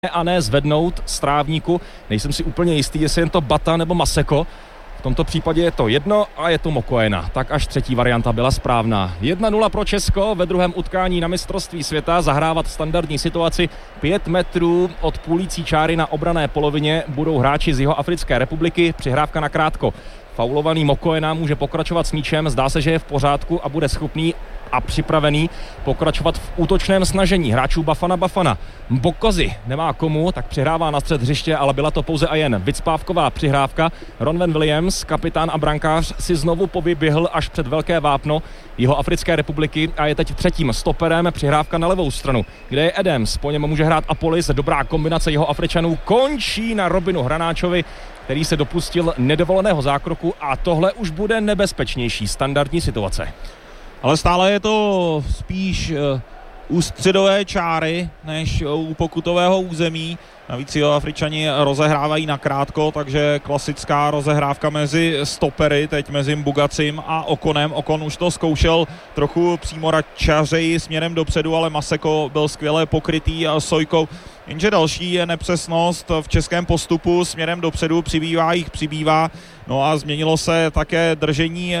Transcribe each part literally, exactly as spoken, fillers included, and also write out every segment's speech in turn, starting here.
a ne zvednout z trávníku. Nejsem si úplně jistý, jestli jen to Bata nebo Maseko. V tomto případě je to jedno a je to Mokoena. Tak až třetí varianta byla správná. jedna nula pro Česko ve druhém utkání na mistrovství světa. Zahrávat standardní situaci pět metrů od půlící čáry na obranné polovině budou hráči z Jihoafrické republiky. Přihrávka na krátko. Faulovaný Mokoena může pokračovat s míčem. Zdá se, že je v pořádku a bude schopný a připravený pokračovat v útočném snažení hráčů Bafana Bafana. Mbokozy nemá komu, tak přihrává na střed hřiště, ale byla to pouze a jen vycpávková přihrávka. Ronwen Williams, kapitán a brankář, si znovu povyběhl až před velké vápno Jihoafrické republiky a je teď třetím stoperem. Přihrávka na levou stranu, kde je Adams, po něm může hrát Apolis. Dobrá kombinace Jihoafričanů končí na Robinu Hranáčovi, který se dopustil nedovoleného zákroku, a tohle už bude nebezpečnější standardní situace. Ale stále je to spíš u středové čáry než u pokutového území. Navíc Jihoafričani rozehrávají nakrátko, takže klasická rozehrávka mezi stopery, teď mezi Mbugacim a Okonem. Okon už to zkoušel trochu přímoračařeji směrem dopředu, ale Maseko byl skvěle pokrytý Sojkou. Jenže další je nepřesnost v českém postupu směrem dopředu, přibývá jich, přibývá. No a změnilo se také držení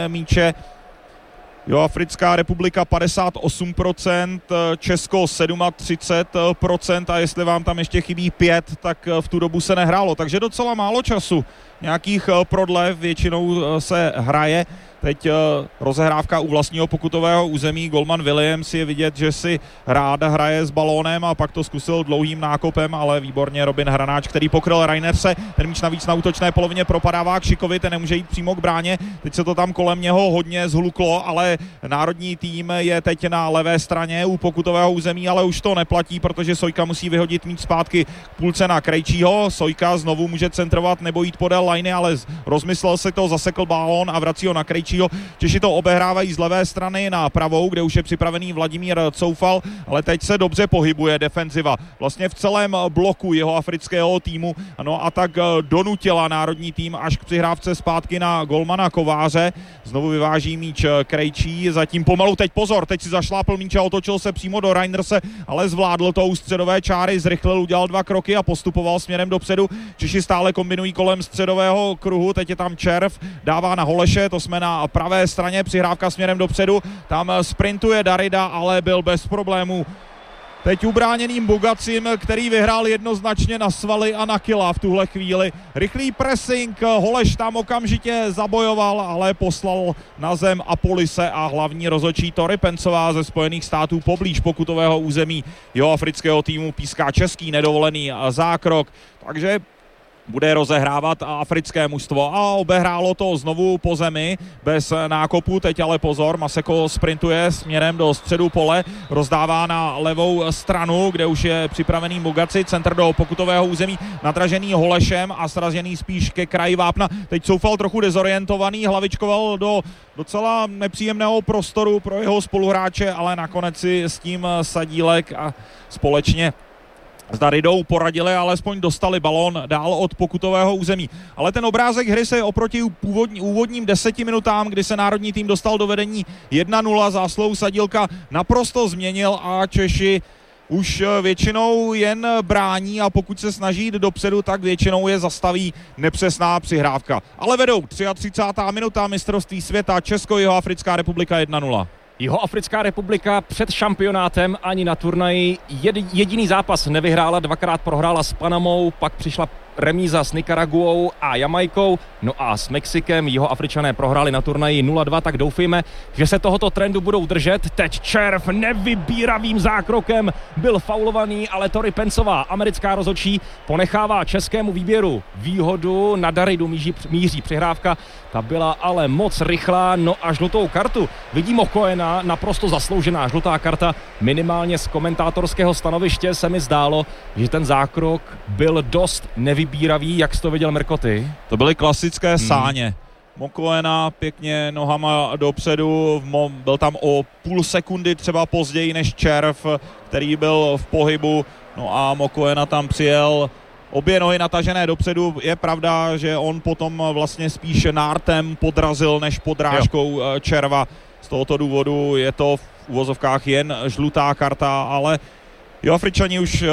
Jihoafrická republika padesát osm procent, Česko třicet sedm procent a jestli vám tam ještě chybí pět, tak v tu dobu se nehrálo. Takže docela málo času, nějakých prodlev, většinou se hraje. Teď rozehrávka u vlastního pokutového území. Golman Williams je vidět, že si rád hraje s balónem a pak to zkusil dlouhým nákopem, ale výborně Robin Hranáč, který pokryl Reinerse. Ten míč navíc na útočné polovině propadává k Šikovi, ten nemůže jít přímo k bráně. Teď se to tam kolem něho hodně zhluklo, ale národní tým je teď na levé straně u pokutového území, ale už to neplatí, protože Sojka musí vyhodit míč zpátky k půlce na Krejčího. Sojka znovu může centrovat nebo jít podél lajny, ale rozmyslel se to, zasekl balón a vrací ho na Krejčího. Češi to obehrávají z levé strany na pravou, kde už je připravený Vladimír Coufal, ale teď se dobře pohybuje defenziva. Vlastně v celém bloku jihoafrického týmu. No a tak donutila národní tým až k přihrávce zpátky na golmana Kováře. Znovu vyváží míč Krejčí, zatím pomalu teď pozor, teď si zašlápl míč a otočil se přímo do Reinerse, ale zvládl to u středové čáry, zrychlil, udělal dva kroky a postupoval směrem dopředu. Češi stále kombinují kolem středového kruhu, teď je tam Červ, dává na Holeše, to jsme na pravé straně, přihrávka směrem dopředu, tam sprintuje Darida, ale byl bez problémů teď ubráněným Mbugacim, který vyhrál jednoznačně na svaly a na kila v tuhle chvíli. Rychlý pressing, Holeš tam okamžitě zabojoval, ale poslal na zem Apolise a hlavní rozhodčí Tori Pencová ze Spojených států poblíž pokutového území jihoafrického týmu píská český nedovolený zákrok, takže bude rozehrávat africké mužstvo a obehrálo to znovu po zemi bez nákopu. Teď ale pozor, Maseko sprintuje směrem do středu pole, rozdává na levou stranu, kde už je připravený Mbugaci, centr do pokutového území, nadražený Holešem a sražený spíš ke kraji vápna. Teď Coufal trochu dezorientovaný, hlavičkoval do docela nepříjemného prostoru pro jeho spoluhráče, ale nakonec si s tím Sadílek a společně s Daridou poradili, alespoň dostali balón dál od pokutového území. Ale ten obrázek hry se oproti původní, úvodním deseti minutám, kdy se národní tým dostal do vedení jedna nula záslou Sadílka, naprosto změnil a Češi už většinou jen brání a pokud se snaží jít dopředu, tak většinou je zastaví nepřesná přihrávka. Ale vedou třicátá třetí minuta, mistrovství světa, Česko-Jihoafrická republika jedna nula. Jihoafrická republika před šampionátem ani na turnaji jediný zápas nevyhrála, dvakrát prohrála s Panamou, pak přišla remíza s Nikaraguou a Jamajkou, no a s Mexikem Jihoafričané prohráli na turnaji nula dva, tak doufejme, že se tohoto trendu budou držet. Teď Červ nevybíravým zákrokem byl faulovaný, ale Tori Pencová, americká rozhodčí, ponechává českému výběru výhodu, na Daridu míří, míří přihrávka, ta byla ale moc rychlá, no a žlutou kartu vidí Mokoena, naprosto zasloužená žlutá karta, minimálně z komentátorského stanoviště se mi zdálo, že ten zákrok byl dost nevybíravý. Jak jsi to viděl, Mirko, ty? To byly klasické sáně. Hmm. Mokoena pěkně nohama dopředu, byl tam o půl sekundy třeba později než Červ, který byl v pohybu, no a Mokoena tam přijel obě nohy natažené dopředu. Je pravda, že on potom vlastně spíš nártem podrazil než podrážkou jo. Červa. Z tohoto důvodu je to v uvozovkách jen žlutá karta, ale Jihoafričani už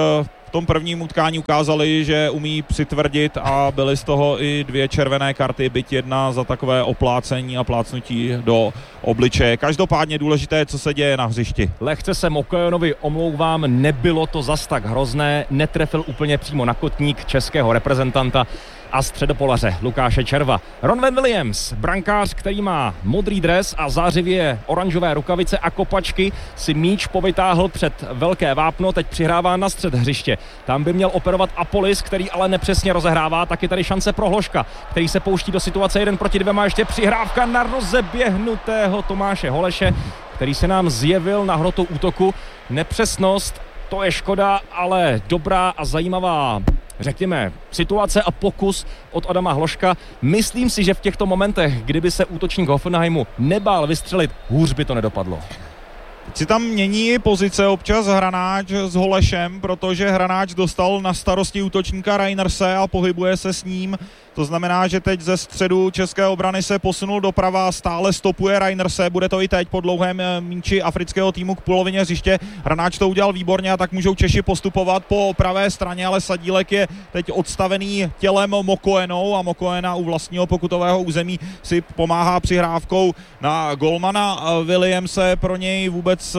v tom prvním utkání ukázali, že umí přitvrdit a byly z toho i dvě červené karty, byť jedna za takové oplácení a plácnutí do obličeje. Každopádně důležité, co se děje na hřišti. Lehce se Mokojenovi omlouvám, nebylo to zas tak hrozné, netrefil úplně přímo na kotník českého reprezentanta a středopolaře Lukáše Červa. Ronwen Williams, brankář, který má modrý dres a zářivě oranžové rukavice a kopačky, si míč povytáhl před velké vápno, teď přihrává na střed hřiště. Tam by měl operovat Apolis, který ale nepřesně rozehrává, taky tady šance pro Hložka, který se pouští do situace jeden proti dvěma, ještě přihrávka na rozeběhnutého Tomáše Holeše, který se nám zjevil na hrotu útoku. Nepřesnost, to je škoda, ale dobrá a zajímavá, řekněme, situace a pokus od Adama Hložka. Myslím si, že v těchto momentech, kdyby se útočník Hoffenheimu nebál vystřelit, hůř by to nedopadlo. Teď si tam mění pozice občas Hranáč s Holešem, protože Hranáč dostal na starosti útočníka Reinerse a pohybuje se s ním. To znamená, že teď ze středu české obrany se posunul doprava, stále stopuje Reinerse, bude to i teď po dlouhém míči afrického týmu k polovině hřiště. Hranáč to udělal výborně a tak můžou Češi postupovat po pravé straně, ale Sadílek je teď odstavený tělem Mokoenou a Mokoena u vlastního pokutového území si pomáhá přihrávkou na golmana Williamse. Pro něj vůbec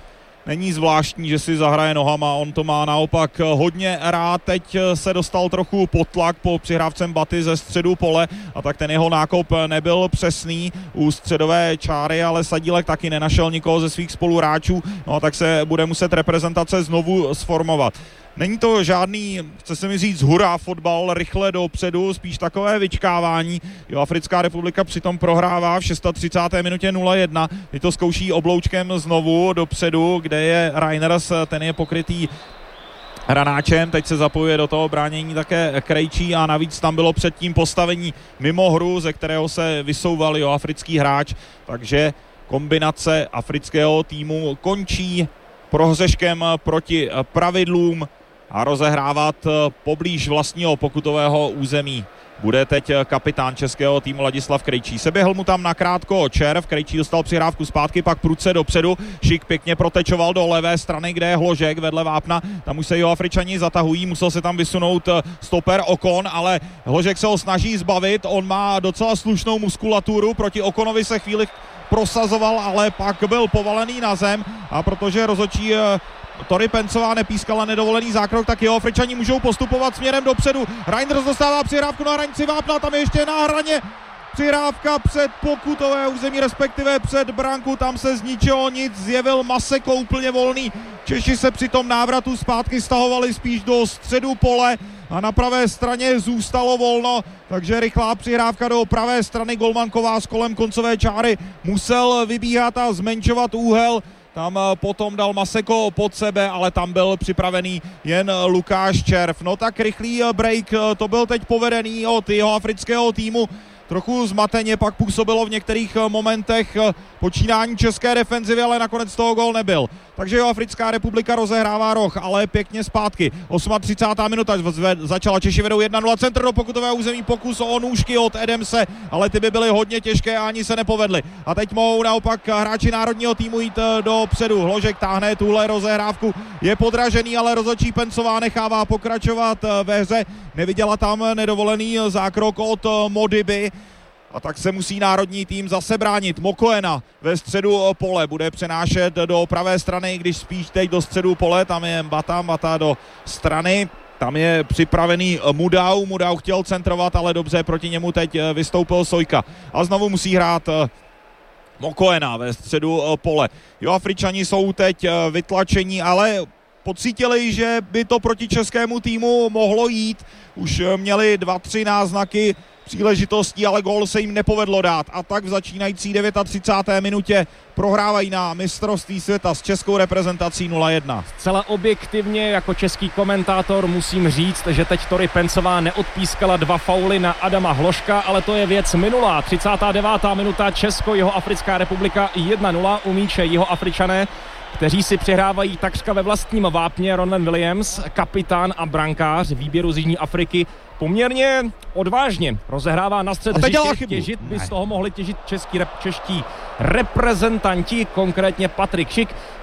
není zvláštní, že si zahraje nohama, on to má naopak hodně rád. Teď se dostal trochu pod tlak po přihrávce Baty ze středu pole a tak ten jeho nákop nebyl přesný u středové čáry, ale Sadílek taky nenašel nikoho ze svých spoluhráčů, no a tak se bude muset reprezentace znovu sformovat. Není to žádný, chce se mi říct, hurá fotbal, rychle dopředu, spíš takové vyčkávání. Jo, Africká republika přitom prohrává v třicáté šesté minutě nula jedna. Teď to zkouší obloučkem znovu dopředu, kde je Reiners, ten je pokrytý Hranáčem, teď se zapojuje do toho bránění také Krejčí a navíc tam bylo předtím postavení mimo hru, ze kterého se vysouval jo, africký hráč, takže kombinace afrického týmu končí prohřeškem proti pravidlům a rozehrávat poblíž vlastního pokutového území bude teď kapitán českého týmu Ladislav Krejčí. Seběhl mu tam nakrátko Červ, Krejčí dostal přihrávku zpátky, pak prudce dopředu, Šik pěkně protečoval do levé strany, kde je Hložek vedle vápna, tam už se jeho Afričani zatahují, musel se tam vysunout stoper Okon, ale Hložek se ho snaží zbavit, on má docela slušnou muskulaturu, proti Okonovi se chvíli prosazoval, ale pak byl povalený na zem a protože rozhodčí Tori Pencová nepískala nedovolený zákrok, tak jeho Afričani můžou postupovat směrem dopředu. Reinders dostává přihrávku na hranici vápna, tam je ještě na hraně přihrávka před pokutové území, respektive před branku, tam se z ničeho nic zjevil Maseko úplně volný. Češi se při tom návratu zpátky stahovali spíš do středu pole a na pravé straně zůstalo volno, takže rychlá přihrávka do pravé strany. Golman Kovář kolem koncové čáry musel vybíhat a zmenšovat úhel. Tam potom dal Maseko pod sebe, ale tam byl připravený jen Lukáš Červ. No tak rychlý break, to byl teď povedený od jeho afrického týmu. Trochu zmateně pak působilo v některých momentech počínání české defenzivy, ale nakonec toho gól nebyl. Takže jo, Africká republika rozehrává roh, ale pěkně zpátky. třicátá osmá minuta začala, Češi vedou jedna nula, centr do pokutového území, pokus o nůžky od Edemse, ale ty by byly hodně těžké a ani se nepovedly. A teď mohou naopak hráči národního týmu jít dopředu. Hložek táhne tuhle rozehrávku, je podražený, ale rozhodčí Pencová nechává pokračovat ve hře. Neviděla tam nedovolený zákrok od Modiby. A tak se musí národní tým zase bránit. Mokoena ve středu pole bude přenášet do pravé strany, když spíš teď do středu pole, tam je Mbata, Mbata do strany. Tam je připravený Mudau, Mudau chtěl centrovat, ale dobře, proti němu teď vystoupil Sojka. A znovu musí hrát Mokoena ve středu pole. Jo, Afričani jsou teď vytlačení, ale pocítili, že by to proti českému týmu mohlo jít. Už měli dva, tři náznaky příležitostí, ale gól se jim nepovedlo dát. A tak v začínající třicáté deváté minutě prohrávají na mistrovství světa s českou reprezentací nula jedna. Zcela objektivně jako český komentátor musím říct, že teď Tori Pencová neodpískala dva fauly na Adama Hložka, ale to je věc minulá. třicátá devátá minuta, Česko, Jihoafrická republika jedna nula, u míče Jihoafričané, kteří si přihrávají takřka ve vlastním vápně. Ronwen Williams, kapitán a brankář výběru z Jižní Afriky, poměrně odvážně rozehrává na střed hřiště. Těžit by z toho mohli těžit český, čeští reprezentanti, konkrétně Patrik Šik,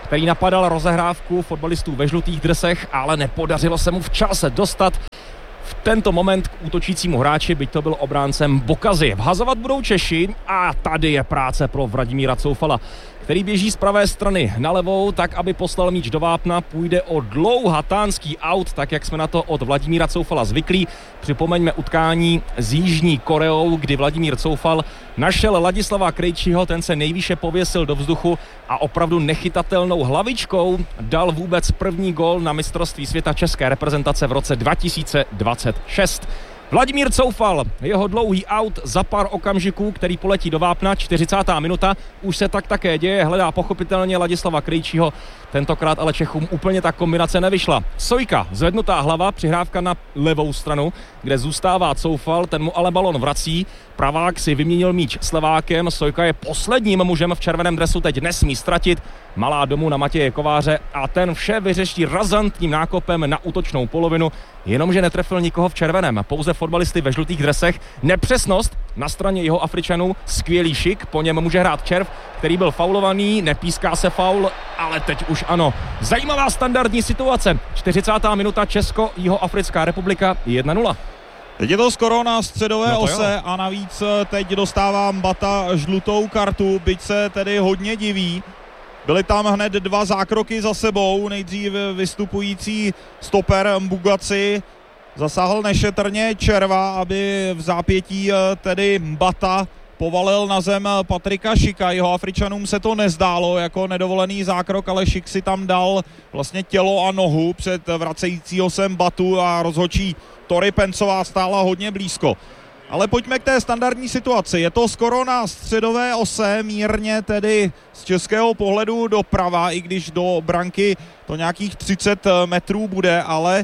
který napadal rozehrávku fotbalistů ve žlutých dresech, ale nepodařilo se mu včas dostat v tento moment k útočícímu hráči, byť to byl obráncem Bokazy. Vhazovat budou Češi a tady je práce pro Vladimíra Coufala, který běží z pravé strany na levou, tak aby poslal míč do vápna. Půjde o dlouhatánský aut, tak jak jsme na to od Vladimíra Coufala zvyklí. Připomeňme utkání s Jižní Koreou, kdy Vladimír Coufal našel Ladislava Krejčího, ten se nejvýše pověsil do vzduchu a opravdu nechytatelnou hlavičkou dal vůbec první gól na mistrovství světa české reprezentace v roce dva tisíce dvacet šest. Vladimír Coufal, jeho dlouhý aut za pár okamžiků, který poletí do vápna, čtyřicátá minuta, už se tak také děje, hledá pochopitelně Ladislava Krejčího, tentokrát ale Čechům úplně ta kombinace nevyšla. Sojka, zvednutá hlava, přihrávka na levou stranu, kde zůstává Coufal, ten mu ale balon vrací, pravák si vyměnil míč s levákem, Sojka je posledním mužem v červeném dresu, teď nesmí ztratit, malá domů na Matěje Kováře a ten vše vyřeší razantním nákopem na útočnou polovinu, jenomže netrefil nikoho v červeném, pouze fotbalisty ve žlutých dresech. Nepřesnost na straně jeho Afričanů, skvělý šik, po něm může hrát Červ, který byl faulovaný, nepíská se faul, ale teď už ano. Zajímavá standardní situace, čtyřicátá minuta, Česko, Jihoafrická republika, jedna nula. Teď je to skoro na středové no ose jo. A navíc teď dostává Mbata žlutou kartu, byť se tedy hodně diví. Byly tam hned dva zákroky za sebou, nejdřív vystupující stoper Mbugaci zasáhl nešetrně Červa, aby v zápětí tedy Mbata povalil na zem Patrika Šika. Jeho Afričanům se to nezdálo jako nedovolený zákrok, ale Šik si tam dal vlastně tělo a nohu před vracejícího se Mbatu a rozhodčí Tori Pencová stála hodně blízko. Ale pojďme k té standardní situaci. Je to skoro na středové ose, mírně tedy z českého pohledu doprava, i když do branky to nějakých třicet metrů bude, ale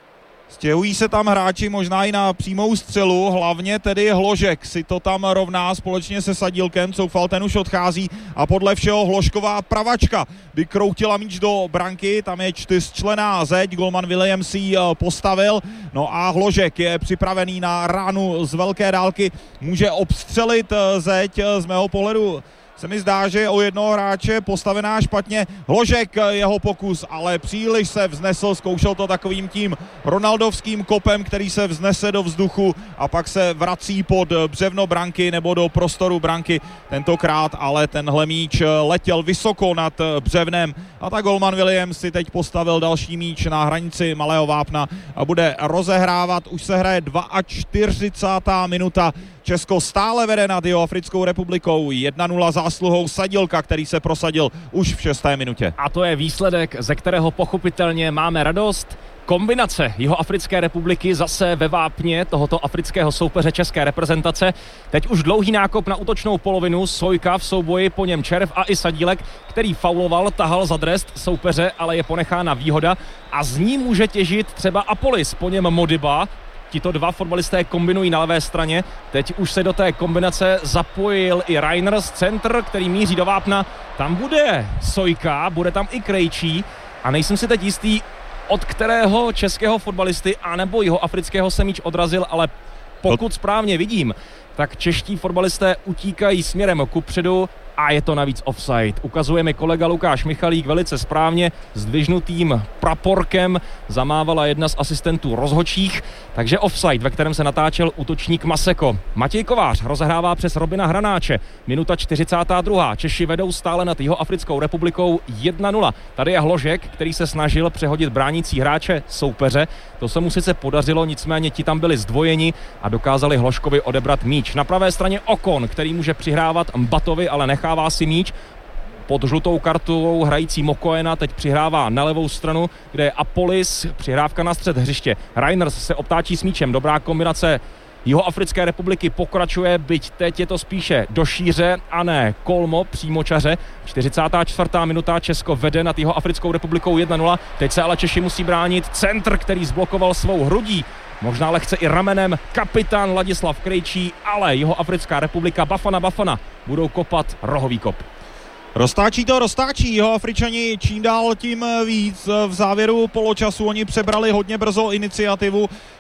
stěhují se tam hráči možná i na přímou střelu, hlavně tedy Hložek si to tam rovná společně se Sadílkem, Coufal ten už odchází a podle všeho Hložková pravačka by kroutila míč do branky, tam je čtyřčlenná zeď, golman Williams si ji postavil, no a Hložek je připravený na ránu z velké dálky, může obstřelit zeď, z mého pohledu se mi zdá, že je o jednoho hráče postavená špatně. Hložek jeho pokus, ale příliš se vznesl, zkoušel to takovým tím ronaldovským kopem, který se vznese do vzduchu a pak se vrací pod břevno branky nebo do prostoru branky. Tentokrát ale tenhle míč letěl vysoko nad břevnem a tak golman Williams si teď postavil další míč na hranici malého vápna a bude rozehrávat. Už se hraje čtyřicátá druhá minuta. Česko stále vede nad Jihoafrickou republikou jedna nula zásluhou Sadílka, který se prosadil už v šesté minutě. A to je výsledek, ze kterého pochopitelně máme radost. Kombinace Jihoafrické republiky zase ve vápně tohoto afrického soupeře české reprezentace. Teď už dlouhý nákop na útočnou polovinu, Sojka v souboji, po něm Červ a i Sadílek, který fauloval, tahal za dres soupeře, ale je ponechána výhoda a z ní může těžit třeba Apolis, po něm Modiba. Tito dva fotbalisté kombinují na levé straně. Teď už se do té kombinace zapojil i Reiners, centr, který míří do vápna. Tam bude Sojka, bude tam i Krejčí a nejsem si teď jistý, od kterého českého fotbalisty anebo jihoafrického se míč odrazil, ale pokud správně vidím, tak čeští fotbalisté utíkají směrem kupředu a je to navíc offside. Ukazuje mi kolega Lukáš Michalík velice správně, zdvižnutým praporkem zamávala jedna z asistentů rozhodčích, takže offside, ve kterém se natáčel útočník Maseko. Matěj Kovář rozehrává přes Robina Hranáče, minuta čtyřicátá druhá Češi vedou stále nad Jihoafrickou republikou jedna nula. Tady je Hložek, který se snažil přehodit bránící hráče soupeře. To se mu sice podařilo, nicméně ti tam byli zdvojeni a dokázali Hložkovi odebrat míč. Na pravé straně Okon, který může přihrávat Mbatovi, ale nechává si míč. Pod žlutou kartou hrající Mokoena teď přihrává na levou stranu, kde je Apolis, přihrávka na střed hřiště. Reiners se obtáčí s míčem, dobrá kombinace Jihoafrické republiky pokračuje, byť teď je to spíše do šíře a ne Kolmo, přímočaře. čtyřicátá čtvrtá minuta, Česko vede nad Jihoafrickou republikou jedna nula. Teď se ale Češi musí bránit. Centr, který zblokoval svou hrudí, možná lehce i ramenem, kapitán Ladislav Krejčí, ale Jihoafrická republika Bafana Bafana budou kopat rohový kop. Roztáčí to, roztáčí Jihoafričani čím dál tím víc. V závěru poločasu oni přebrali hodně brzo iniciativu.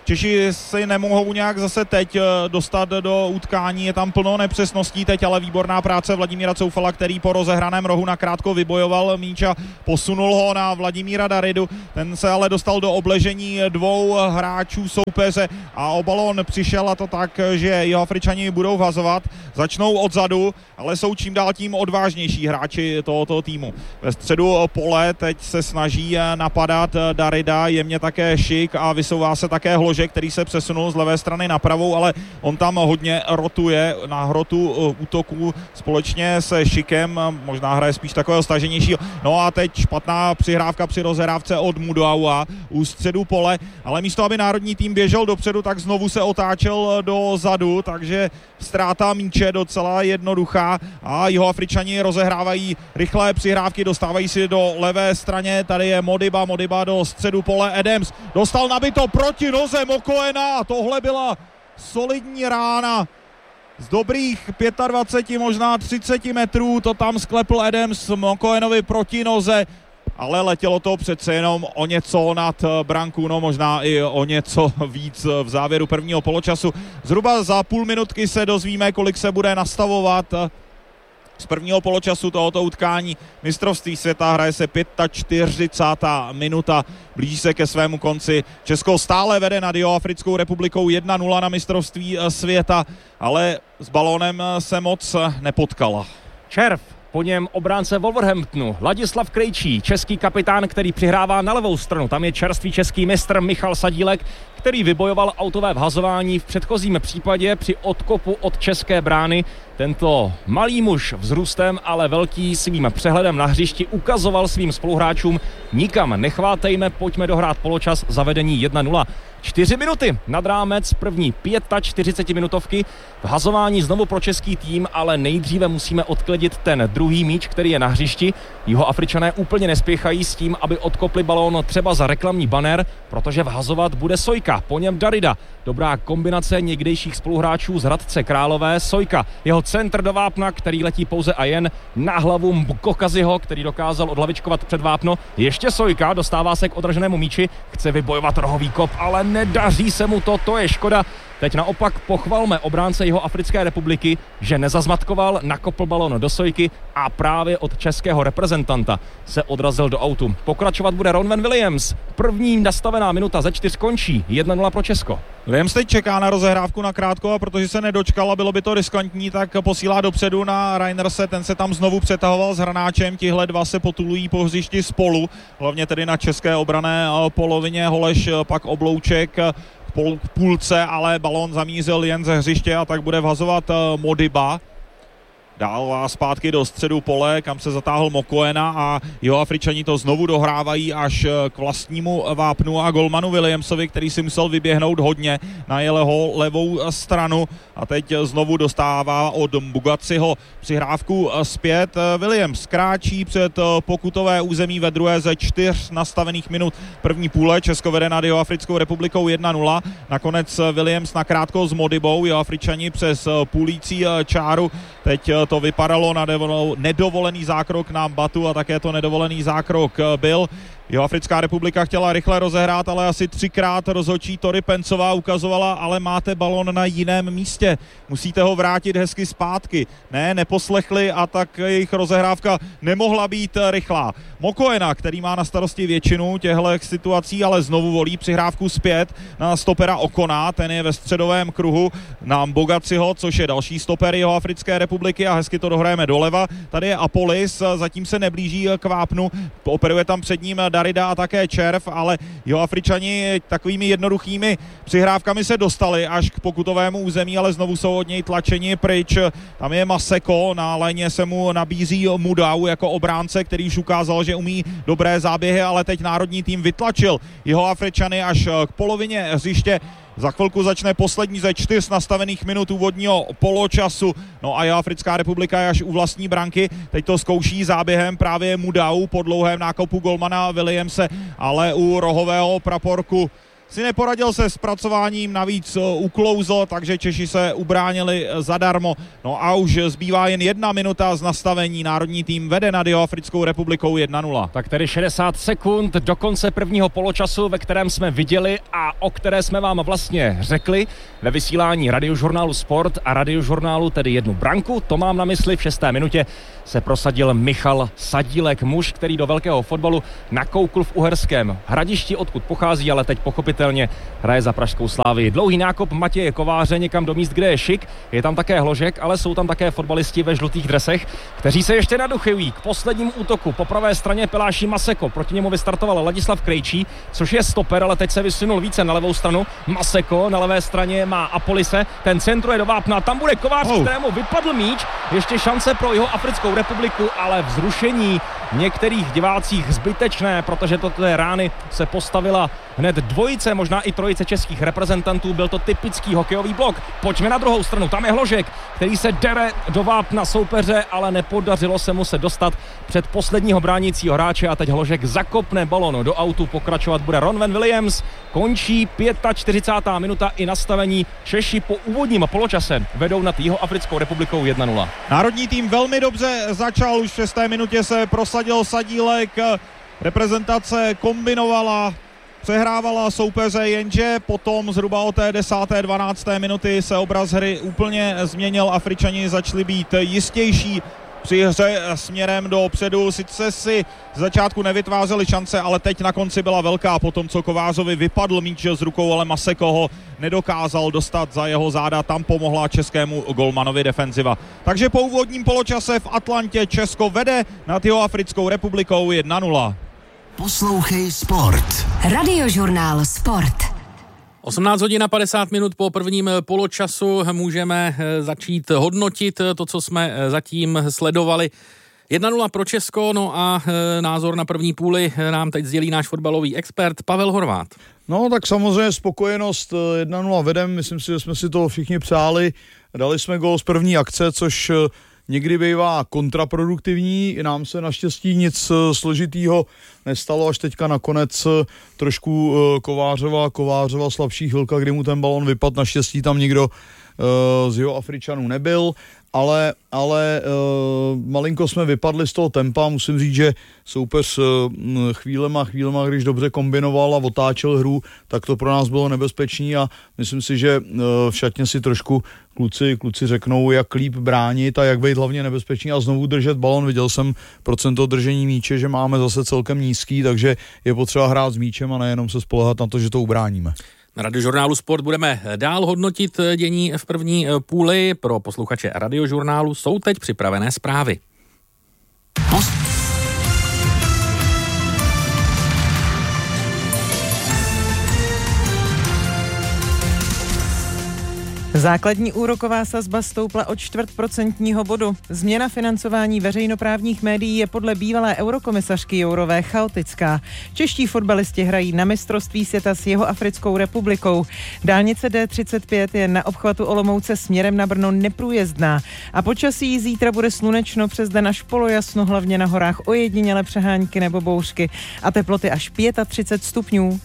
Češi si nemohou nějak zase teď dostat do utkání, je tam plno nepřesností teď, ale výborná práce Vladimíra Coufala, který po rozehraném rohu nakrátko vybojoval míč a posunul ho na Vladimíra Daridu. Ten se ale dostal do obležení dvou hráčů soupeře a o balón přišel, a to tak, že Jihoafričani budou vhazovat. Začnou odzadu, ale jsou čím dál tím odvážnější hráči tohoto týmu. Ve středu pole teď se snaží napadat Darida, jemně také Šik a vysouvá se také Hložek, který se přesunul z levé strany na pravou, ale on tam hodně rotuje na hrotu útoku společně se Šikem, možná hraje spíš takového staženějšího. No a teď špatná přihrávka při rozehrávce od Mudaua u středu pole, ale místo, aby národní tým běžel dopředu, tak znovu se otáčel dozadu, takže ztráta míče docela jednoduchá a Jihoafričani rozehrávají rychlé přihrávky, dostávají si do levé straně, tady je Modiba, Modiba do středu pole, Adams dostal nabito proti noze Mokoena a tohle byla solidní rána. Z dobrých dvacet pět, možná třicet metrů to tam sklepl Adams Mokoenovi proti noze, ale letělo to přece jenom o něco nad branku, no možná i o něco víc v závěru prvního poločasu. Zhruba za půl minutky se dozvíme, kolik se bude nastavovat z prvního poločasu tohoto utkání mistrovství světa. Hraje se čtyřicátá pátá minuta, blíží se ke svému konci. Česko stále vede nad Jihoafrickou republikou jedna nula na mistrovství světa, ale s balónem se moc nepotkala. Červ, po něm obránce Wolverhamptonu Ladislav Krejčí, český kapitán, který přihrává na levou stranu. Tam je čerstvý český mistr Michal Sadílek, který vybojoval autové vhazování v předchozím případě při odkopu od české brány. Tento malý muž vzrůstem, ale velký svým přehledem na hřišti ukazoval svým spoluhráčům: nikam nechvátejme, pojďme dohrát poločas, zavedení jedna nula. Čtyři minuty nad rámec první čtyřicetipětiminutovky. Vhazování znovu pro český tým, ale nejdříve musíme odkledit ten druhý míč, který je na hřišti. Jihoafričané úplně nespěchají s tím, aby odkopli balón třeba za reklamní banner, protože vhazovat bude Sojka, po něm Darida. Dobrá kombinace někdejších spoluhráčů z Hradce Králové. Sojka, jeho centr do vápna, který letí pouze a jen na hlavu Mkokaziho, který dokázal odhlavičkovat před vápno. Ještě Sojka, dostává se k odraženému míči, chce vybojovat rohový kop, ale nedaří se mu to, to je škoda. Teď naopak pochvalme obránce Jihoafrické republiky, že nezazmatkoval, nakopl balón do Sojky a právě od českého reprezentanta se odrazil do autu. Pokračovat bude Ronwen Williams. První nastavená minuta ze čtyř končí. jedna nula pro Česko. Williams teď čeká na rozehrávku na krátko a protože se nedočkal a bylo by to riskantní, tak posílá dopředu na Reinerse, ten se tam znovu přetahoval s Hranáčem, tihle dva se potulují po hřišti spolu, hlavně tedy na české obranné polovině. Holeš, pak Oblouček k půlce, ale balón zamířil jen ze hřiště a tak bude vhazovat Modiba. Dál zpátky do středu pole, kam se zatáhl Mokoena a Jihoafričani to znovu dohrávají až k vlastnímu vápnu a golmanu Williamsovi, který si musel vyběhnout hodně na jeho levou stranu a teď znovu dostává od Mbugaciho přihrávku zpět. Williams kráčí před pokutové území ve druhé ze čtyř nastavených minut první půle. Česko vede nad Jihoafrickou republikou jedna nula. Nakonec Williams nakrátko s Modibou. Jihoafričani přes půlící čáru. Teď to vypadalo na nedovolený zákrok na Batu a také to nedovolený zákrok byl. Jihoafrická republika chtěla rychle rozehrát, ale asi třikrát rozhodčí Tori Pencová ukazovala, ale máte balon na jiném místě. Musíte ho vrátit hezky zpátky. Ne, neposlechli a tak jejich rozehrávka nemohla být rychlá. Mokoena, který má na starosti většinu těchto situací, ale znovu volí přihrávku zpět na stopera Okona. Ten je ve středovém kruhu na Mbogaciho, což je další stoper Jihoafrické republiky a hezky to dohrajeme doleva. Tady je Apolis, zatím se neblíží k vápnu, operuje tam před ním Darida a také Červ, ale Jihoafričani takovými jednoduchými přihrávkami se dostali až k pokutovému území, ale znovu jsou od něj tlačeni pryč. Tam je Maseko, na léně se mu nabízí Mudau jako obránce, který už ukázal, že umí dobré záběhy, ale teď národní tým vytlačil Jihoafričany až k polovině hřiště. Za chvilku začne poslední ze čtyř nastavených minut úvodního poločasu. No a Jihoafrická republika je až u vlastní branky. Teď to zkouší záběhem právě Mudau po dlouhém nákopu golmana Williamse, ale u rohového praporku si neporadil se zpracováním, navíc uklouzl, takže Češi se ubránili zadarmo. No a už zbývá jen jedna minuta z nastavení. Národní tým vede nad Jihoafrickou republikou jedna nula. Tak tedy šedesát sekund do konce prvního poločasu, ve kterém jsme viděli a o které jsme vám vlastně řekli ve vysílání Radiožurnálu Sport a Radiožurnálu tedy jednu branku. To mám na mysli. V šesté minutě se prosadil Michal Sadílek, muž, který do velkého fotbalu nakoukl v Uherském Hradišti, odkud pochází, ale teď pochopitelně hraje za pražskou Slávii. Dlouhý nákop Matěje Kováře někam do míst, kde je šik. Je tam také Hložek, ale jsou tam také fotbalisti ve žlutých dresech, kteří se ještě naduchují k poslednímu útoku. Po pravé straně Piláši Maseko, proti němu vystartoval Ladislav Krejčí, což je stoper, ale teď se vysunul více na levou stranu. Maseko na levé straně má Apolise, ten centruje do vápna, tam bude Kovář, oh. kterému vypadl míč. Ještě šance pro Jihoafrickou republiku, ale vzrušení některých divácích zbytečné, protože do té rány se postavila hned dvojice, možná i trojice českých reprezentantů. Byl to typický hokejový blok. Pojďme na druhou stranu, tam je Hložek, který se dere do vápna soupeře, ale nepodařilo se mu se dostat před posledního bránícího hráče a teď Hložek zakopne balon do autu. Pokračovat bude Ronwen Williams. Končí čtyřicátá pátá minuta i nastavení. Češi po úvodním poločase vedou nad Jihoafrickou republikou jedna nula. Národní tým velmi dobře začal, už v šesté minutě se prosadil Sadílek, reprezentace kombinovala, přehrávala soupeře, jenže potom zhruba od té desáté dvanácté minuty se obraz hry úplně změnil. Afričani začali být jistější při hře směrem dopředu. Sice si z začátku nevytvářeli šance, ale teď na konci byla velká. Potom, co Kovářovi vypadl míč z rukou, ale Maseko ho nedokázal dostat za jeho záda. Tam pomohla českému golmanovi defenziva. Takže po úvodním poločase v Atlantě Česko vede nad Jihoafrickou republikou jedna nula. Poslouchej Sport. Radiožurnál Sport. osmnáct hodin a padesát minut po prvním poločasu můžeme začít hodnotit to, co jsme zatím sledovali. jedna nula pro Česko, no a názor na první půli nám teď sdělí náš fotbalový expert Pavel Horvát. No tak samozřejmě spokojenost, jedna nula vedem, myslím si, že jsme si to všichni přáli. Dali jsme gól z první akce, což někdy bývá kontraproduktivní, nám se naštěstí nic složitýho nestalo, až teďka nakonec trošku Kovářova, Kovářova slabší chvilka, kdy mu ten balon vypadl, naštěstí tam nikdo z Jihoafričanů nebyl, ale, ale malinko jsme vypadli z toho tempa, musím říct, že soupeř chvílema, chvílema, když dobře kombinoval a otáčel hru, tak to pro nás bylo nebezpečný a myslím si, že v šatně si trošku kluci, kluci řeknou, jak líp bránit a jak být hlavně nebezpečný a znovu držet balon. Viděl jsem procento držení míče, že máme zase celkem nízký, takže je potřeba hrát s míčem a nejenom se spoléhat na to, že to ubráníme. Na Radiožurnálu Sport budeme dál hodnotit dění v první půli. Pro posluchače Radiožurnálu jsou teď připravené zprávy. Post- Základní úroková sazba stoupla o čtvrt procentního bodu. Změna financování veřejnoprávních médií je podle bývalé eurokomisařky Jourové chaotická. Čeští fotbalisti hrají na mistrovství světa s Jihoafrickou republikou. Dálnice D třicet pět je na obchvatu Olomouce směrem na Brno neprůjezdná. A počasí zítra bude slunečno, přes den až polojasno, hlavně na horách ojediněle přehánky nebo bouřky. A teploty až třicet pět stupňů.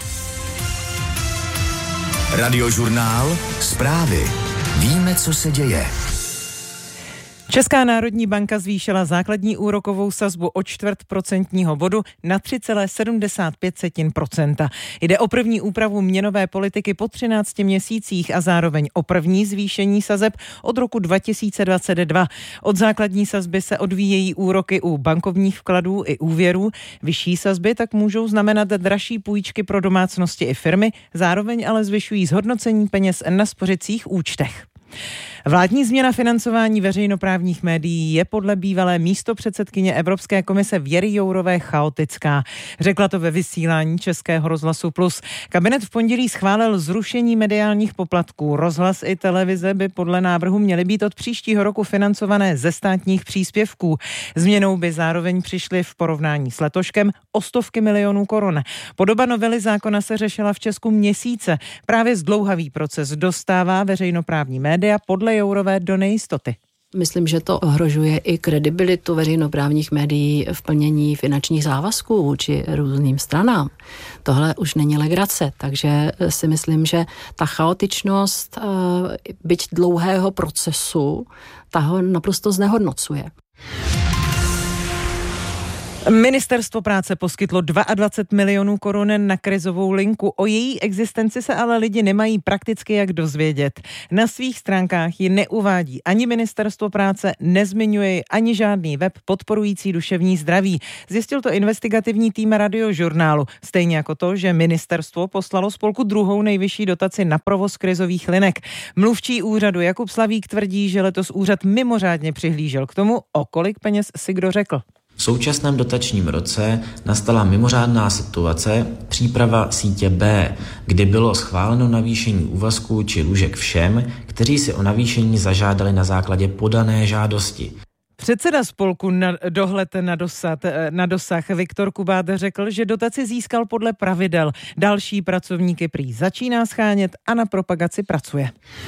Radiožurnál Zprávy. Víme, co se děje. Česká národní banka zvýšila základní úrokovou sazbu o čtvrt procentního bodu na tři celá sedmdesát pět procenta. Jde o první úpravu měnové politiky po třinácti měsících a zároveň o první zvýšení sazeb od roku dva tisíce dvacet dva. Od základní sazby se odvíjejí úroky u bankovních vkladů i úvěrů. Vyšší sazby tak můžou znamenat dražší půjčky pro domácnosti i firmy, zároveň ale zvyšují zhodnocení peněz na spořicích účtech. Vládní změna financování veřejnoprávních médií je podle bývalé místopředsedkyně Evropské komise Věry Jourové chaotická. Řekla to ve vysílání Českého rozhlasu Plus. Kabinet v pondělí schválil zrušení mediálních poplatků. Rozhlas i televize by podle návrhu měly být od příštího roku financované ze státních příspěvků. Změnou by zároveň přišly v porovnání s letoškem o stovky milionů korun. Podoba novely zákona se řešila v Česku měsíce. Právě zdlouhavý proces dostává veřejnoprávní média podle Jourové do nejistoty. Myslím, že to ohrožuje i kredibilitu veřejnoprávních médií v plnění finančních závazků vůči různým stranám. Tohle už není legrace, takže si myslím, že ta chaotičnost, byť dlouhého procesu, ta ho naprosto znehodnocuje. Ministerstvo práce poskytlo dvacet dva milionů korun na krizovou linku. O její existenci se ale lidi nemají prakticky jak dozvědět. Na svých stránkách ji neuvádí ani Ministerstvo práce, nezmiňuje ani žádný web podporující duševní zdraví. Zjistil to investigativní tým Radiožurnálu. Stejně jako to, že ministerstvo poslalo spolku druhou nejvyšší dotaci na provoz krizových linek. Mluvčí úřadu Jakub Slavík tvrdí, že letos úřad mimořádně přihlížel k tomu, o kolik peněz si kdo řekl. V současném dotačním roce nastala mimořádná situace příprava sítě B, kdy bylo schváleno navýšení úvazků či lůžek všem, kteří si o navýšení zažádali na základě podané žádosti. Předseda spolku na dohled na dosah, na dosah Viktor Kubát řekl, že dotaci získal podle pravidel. Další pracovníky prý začíná schánět a na propagaci pracuje.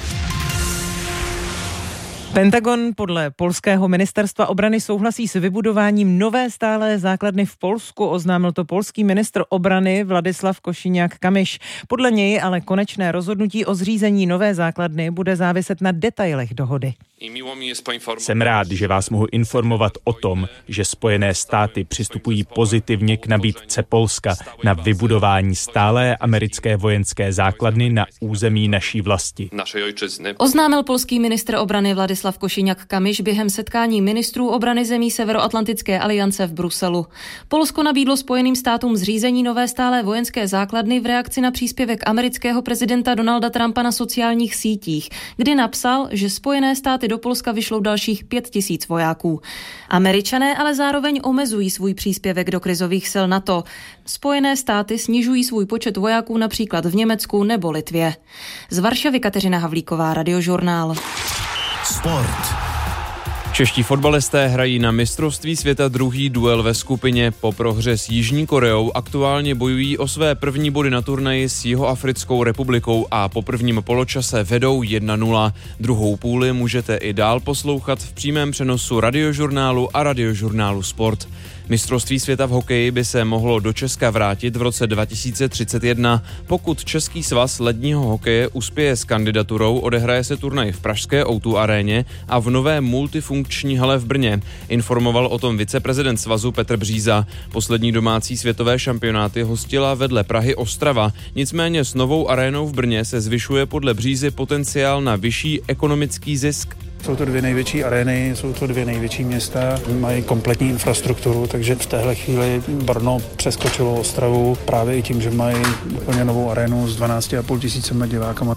Pentagon podle polského ministerstva obrany souhlasí s vybudováním nové stálé základny v Polsku, oznámil to polský ministr obrany Vladislav Košiniak-Kamyš. Podle něj ale konečné rozhodnutí o zřízení nové základny bude záviset na detailech dohody. Jsem rád, že vás mohu informovat o tom, že Spojené státy přistupují pozitivně k nabídce Polska na vybudování stálé americké vojenské základny na území naší vlasti. Oznámil polský ministr obrany Vladislav Košiniak-Kamyš během setkání ministrů obrany zemí Severoatlantické aliance v Bruselu. Polsko nabídlo Spojeným státům zřízení nové stálé vojenské základny v reakci na příspěvek amerického prezidenta Donalda Trumpa na sociálních sítích, kdy napsal, že Spojené státy do Polska vyšlou dalších pět tisíc vojáků. Američané ale zároveň omezují svůj příspěvek do krizových sil NATO. Spojené státy snižují svůj počet vojáků například v Německu nebo Litvě. Z Varšavy Kateřina Havlíková, Radiožurnál. Sport. Čeští fotbalisté hrají na mistrovství světa druhý duel ve skupině. Po prohře s Jižní Koreou aktuálně bojují o své první body na turnaji s Jihoafrickou republikou a po prvním poločase vedou jedna nula. Druhou půli můžete i dál poslouchat v přímém přenosu Radiožurnálu a Radiožurnálu Sport. Mistrovství světa v hokeji by se mohlo do Česka vrátit v roce dva tisíce třicet jedna. Pokud Český svaz ledního hokeje uspěje s kandidaturou, odehraje se turnaj v pražské ó dva aréně a v nové multifunkční hale v Brně. Informoval o tom viceprezident svazu Petr Bříza. Poslední domácí světové šampionáty hostila vedle Prahy Ostrava. Nicméně s novou arénou v Brně se zvyšuje podle Břízy potenciál na vyšší ekonomický zisk. Jsou to dvě největší arény, jsou to dvě největší města, mají kompletní infrastrukturu, takže v téhle chvíli Brno přeskočilo Ostravu právě i tím, že mají úplně novou arénu s dvanáct a půl tisícema divákama.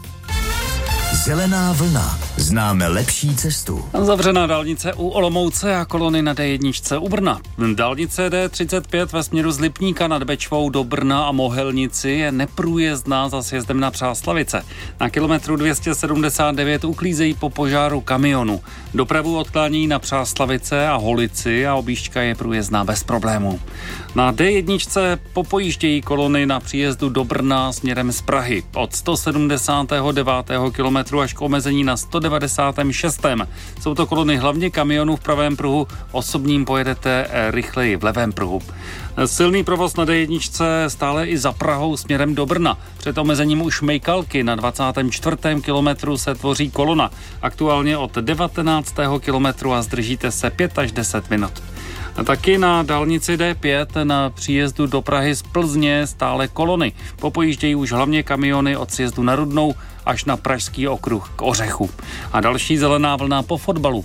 Zelená vlna. Známe lepší cestu. Zavřená dálnice u Olomouce a kolony na dé jedna u Brna. Dálnice dé třicet pět ve směru z Lipníka nad Bečvou do Brna a Mohelnici je neprůjezdná za sjezdem na Přáslavice. Na kilometru dvě stě sedmdesát devět uklízejí po požáru kamionu. Dopravu odklání na Přáslavice a Holici a objížďka je průjezdná bez problémů. Na dé jedna popojíždějí kolony na příjezdu do Brna směrem z Prahy. Od sto sedmdesátého devátého kilometru až k omezení na sto devadesátém šestém Jsou to kolony hlavně kamionů v pravém pruhu, osobním pojedete rychleji v levém pruhu. Silný provoz na dé jedna stále i za Prahou směrem do Brna. Před omezením u Šmejkalky na dvacátém čtvrtém kilometru se tvoří kolona. Aktuálně od devatenáctého kilometru a zdržíte se pět až deset minut. A taky na dálnici dé pět na příjezdu do Prahy z Plzně stále kolony. Popojíždějí už hlavně kamiony od sjezdu na Rudnou až na pražský okruh k Ořechu. A další zelená vlna po fotbalu.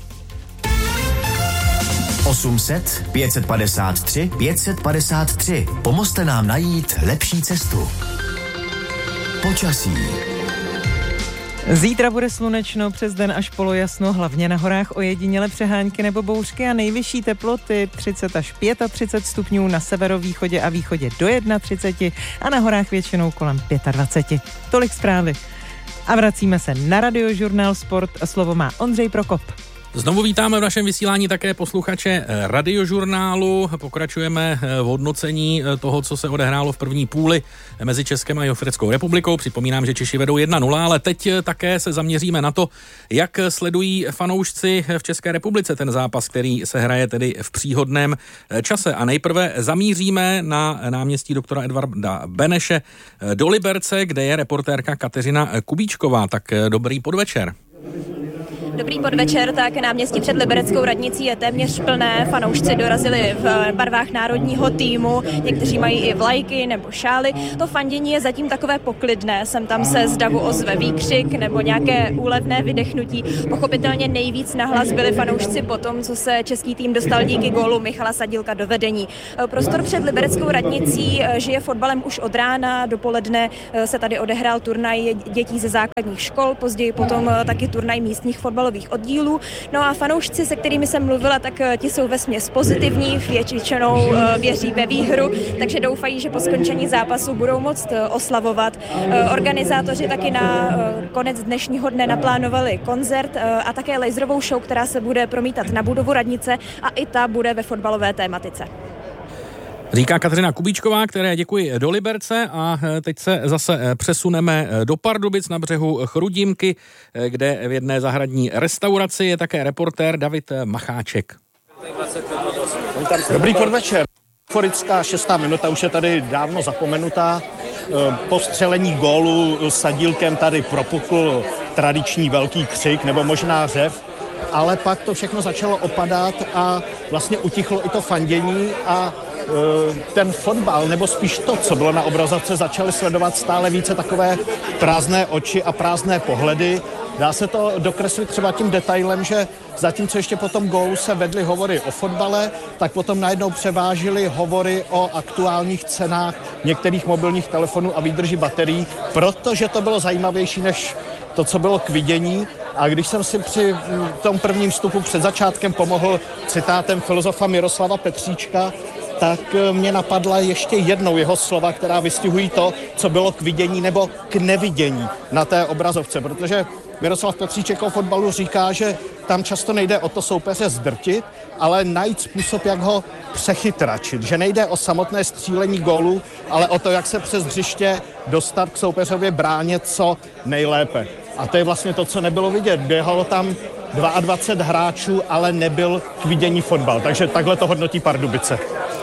osm set, pět set padesát tři, pět set padesát tři. Pomozte nám najít lepší cestu. Počasí. Zítra bude slunečno, přes den až polojasno, hlavně na horách ojediněle přehánky nebo bouřky a nejvyšší teploty třicet až třicet pět stupňů na severovýchodě a východě do třicet jedna a na horách většinou kolem dvacet pět. Tolik zprávy. A vracíme se na Radiožurnál Sport. Slovo má Ondřej Prokop. Znovu vítáme v našem vysílání také posluchače Radiožurnálu. Pokračujeme v hodnocení toho, co se odehrálo v první půli mezi Českem a Jihoafrickou republikou. Připomínám, že Češi vedou jedna nula, ale teď také se zaměříme na to, jak sledují fanoušci v České republice ten zápas, který se hraje tedy v příhodném čase. A nejprve zamíříme na náměstí doktora Edvarda Beneše do Liberce, kde je reportérka Kateřina Kubíčková. Tak dobrý podvečer. Dobrý podvečer, tak náměstí před libereckou radnicí je téměř plné, fanoušci dorazili v barvách národního týmu, někteří mají i vlajky nebo šály. To fandění je zatím takové poklidné, sem tam se z davu ozve výkřik nebo nějaké úlevné vydechnutí. Pochopitelně nejvíc nahlas byli fanoušci po tom, co se český tým dostal díky gólu Michala Sadílka do vedení. Prostor před libereckou radnicí žije fotbalem už od rána, dopoledne se tady odehrál turnaj dětí ze základních škol, později potom taky turnaj místních fotbalových oddílů. No a fanoušci, se kterými jsem mluvila, tak ti jsou vesměs pozitivní, většinou věří ve výhru, takže doufají, že po skončení zápasu budou moct oslavovat. Organizátoři taky na konec dnešního dne naplánovali koncert a také laserovou show, která se bude promítat na budovu radnice a i ta bude ve fotbalové tématice. Říká Kateřina Kubíčková, které děkuji do Liberce, a teď se zase přesuneme do Pardubic na břehu Chrudimky, kde v jedné zahradní restauraci je také reportér David Macháček. Dobrý podvečer. Euforická šestá minuta už je tady dávno zapomenutá. Po střelení gólu Sadílkem tady propukl tradiční velký křik nebo možná řev, ale pak to všechno začalo opadat a vlastně utichlo i to fandění a ten fotbal, nebo spíš to, co bylo na obrazovce, začaly sledovat stále více takové prázdné oči a prázdné pohledy. Dá se to dokreslit třeba tím detailem, že zatímco ještě po tom gólu se vedly hovory o fotbale, tak potom najednou převážily hovory o aktuálních cenách některých mobilních telefonů a výdrži baterií, protože to bylo zajímavější než to, co bylo k vidění. A když jsem si při tom prvním vstupu před začátkem pomohl citátem filozofa Miroslava Petříčka, tak mě napadla ještě jednou jeho slova, která vystihují to, co bylo k vidění nebo k nevidění na té obrazovce, protože Miroslav Petříček o fotbalu říká, že tam často nejde o to soupeře zdrtit, ale najít způsob, jak ho přechytračit, že nejde o samotné střílení gólu, ale o to, jak se přes hřiště dostat k soupeřově bráně co nejlépe. A to je vlastně to, co nebylo vidět. Běhalo tam dvacet dva hráčů, ale nebyl k vidění fotbal. Takže takhle to hodnotí Pardubice.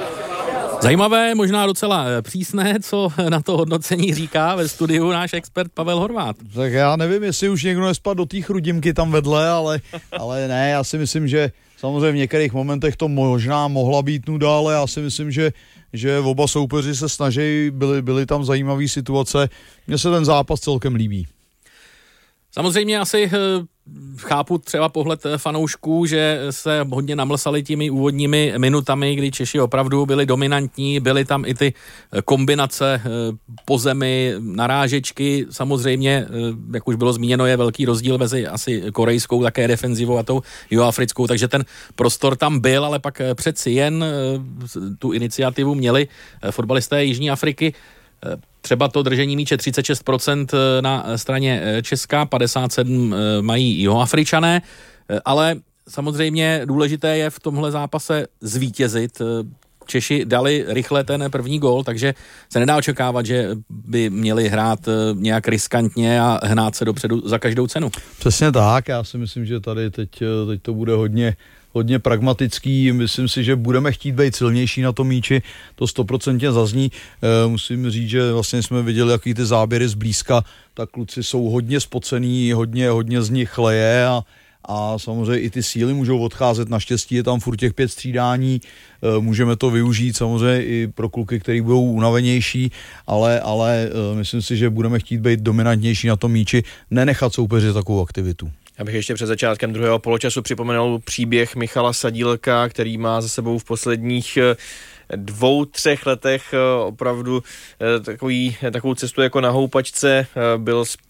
Zajímavé, možná docela přísné, co na to hodnocení říká ve studiu náš expert Pavel Horváth. Tak já nevím, jestli už někdo nespad do té Chrudimky tam vedle, ale, ale ne, já si myslím, že samozřejmě v některých momentech to možná mohla být nuda, ale já si myslím, že, že oba soupeři se snaží, byly, byly tam zajímavé situace. Mně se ten zápas celkem líbí. Samozřejmě asi chápu třeba pohled fanoušků, že se hodně namlsali těmi úvodními minutami, kdy Češi opravdu byli dominantní, byly tam i ty kombinace po zemi, narážečky. Samozřejmě, jak už bylo zmíněno, je velký rozdíl mezi asi korejskou také defenzivou a tou jihoafrickou, takže ten prostor tam byl, ale pak přeci jen tu iniciativu měli fotbalisté Jižní Afriky. Třeba to držení míče třicet šest procent na straně Česka, padesát sedm procent mají Jihoafričané, ale samozřejmě důležité je v tomhle zápase zvítězit. Češi dali rychle ten první gól, takže se nedá očekávat, že by měli hrát nějak riskantně a hnát se dopředu za každou cenu. Přesně tak, já si myslím, že tady teď, teď to bude hodně hodně pragmatický, myslím si, že budeme chtít být silnější na tom míči, to stoprocentně zazní. E, musím říct, že vlastně jsme viděli, jaký ty záběry zblízka, tak kluci jsou hodně spocený, hodně, hodně z nich chleje a, a samozřejmě i ty síly můžou odcházet, naštěstí je tam furt těch pět střídání, e, můžeme to využít samozřejmě i pro kluky, který budou unavenější, ale, ale e, myslím si, že budeme chtít být dominantnější na tom míči, nenechat soupeři takovou aktivitu. Já bych ještě před začátkem druhého poločasu připomenul příběh Michala Sadílka, který má za sebou v posledních dvou, třech letech opravdu takový, takovou cestu jako na houpačce. Byl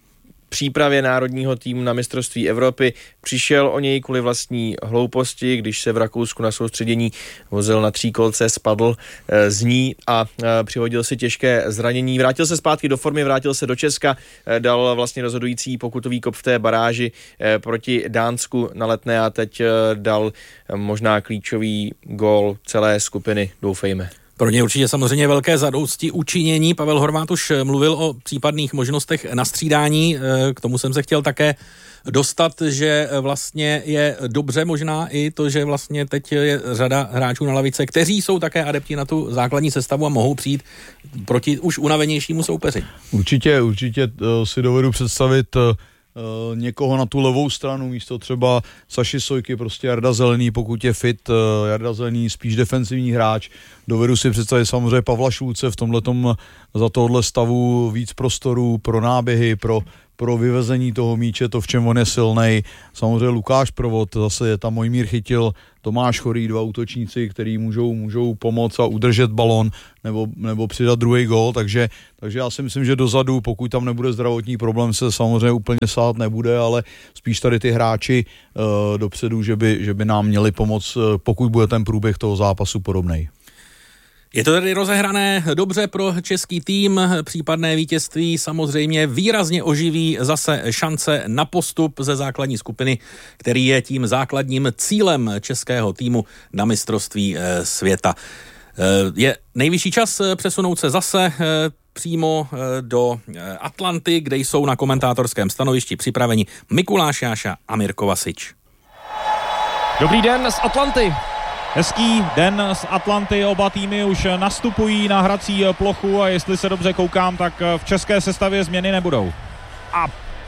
přípravě národního týmu na mistrovství Evropy. Přišel o něj kvůli vlastní hlouposti, když se v Rakousku na soustředění vozil na tříkolce, spadl z ní a přihodil si těžké zranění. Vrátil se zpátky do formy, vrátil se do Česka, dal vlastně rozhodující pokutový kop v té baráži proti Dánsku na Letné a teď dal možná klíčový gól celé skupiny, doufejme. Pro ně určitě samozřejmě velké zadosti učinění. Pavel Horváth už mluvil o případných možnostech na střídání. K tomu jsem se chtěl také dostat, že vlastně je dobře možná i to, že vlastně teď je řada hráčů na lavice, kteří jsou také adepti na tu základní sestavu a mohou přijít proti už unavenějšímu soupeři. Určitě, určitě si dovedu představit Uh, někoho na tu levou stranu, místo třeba Saši Sojky, prostě Jarda Zelený, pokud je fit, uh, Jarda Zelený spíš defenzivní hráč. Dovedu si představit samozřejmě Pavla Šulce v tomhletom, za tohle stavu víc prostoru pro náběhy, pro, pro vyvezení toho míče, to v čem on je silnej. Samozřejmě Lukáš Provod, zase je tam Mojmír Chytil, Tomáš Chorý, dva útočníci, který můžou, můžou pomoct a udržet balon nebo, nebo přidat druhý gól, takže, takže já si myslím, že dozadu, pokud tam nebude zdravotní problém, se samozřejmě úplně sát nebude, ale spíš tady ty hráči uh, dopředu, že by, že by nám měli pomoct, uh, pokud bude ten průběh toho zápasu podobnej. Je to tedy rozehrané dobře pro český tým, případné vítězství samozřejmě výrazně oživí zase šance na postup ze základní skupiny, který je tím základním cílem českého týmu na mistrovství světa. Je nejvyšší čas přesunout se zase přímo do Atlanty, kde jsou na komentátorském stanovišti připraveni Mikuláš Jáša a Mirko Vasič. Dobrý den z Atlanty. Hezký den z Atlanty, oba týmy už nastupují na hrací plochu a jestli se dobře koukám, tak v české sestavě změny nebudou. A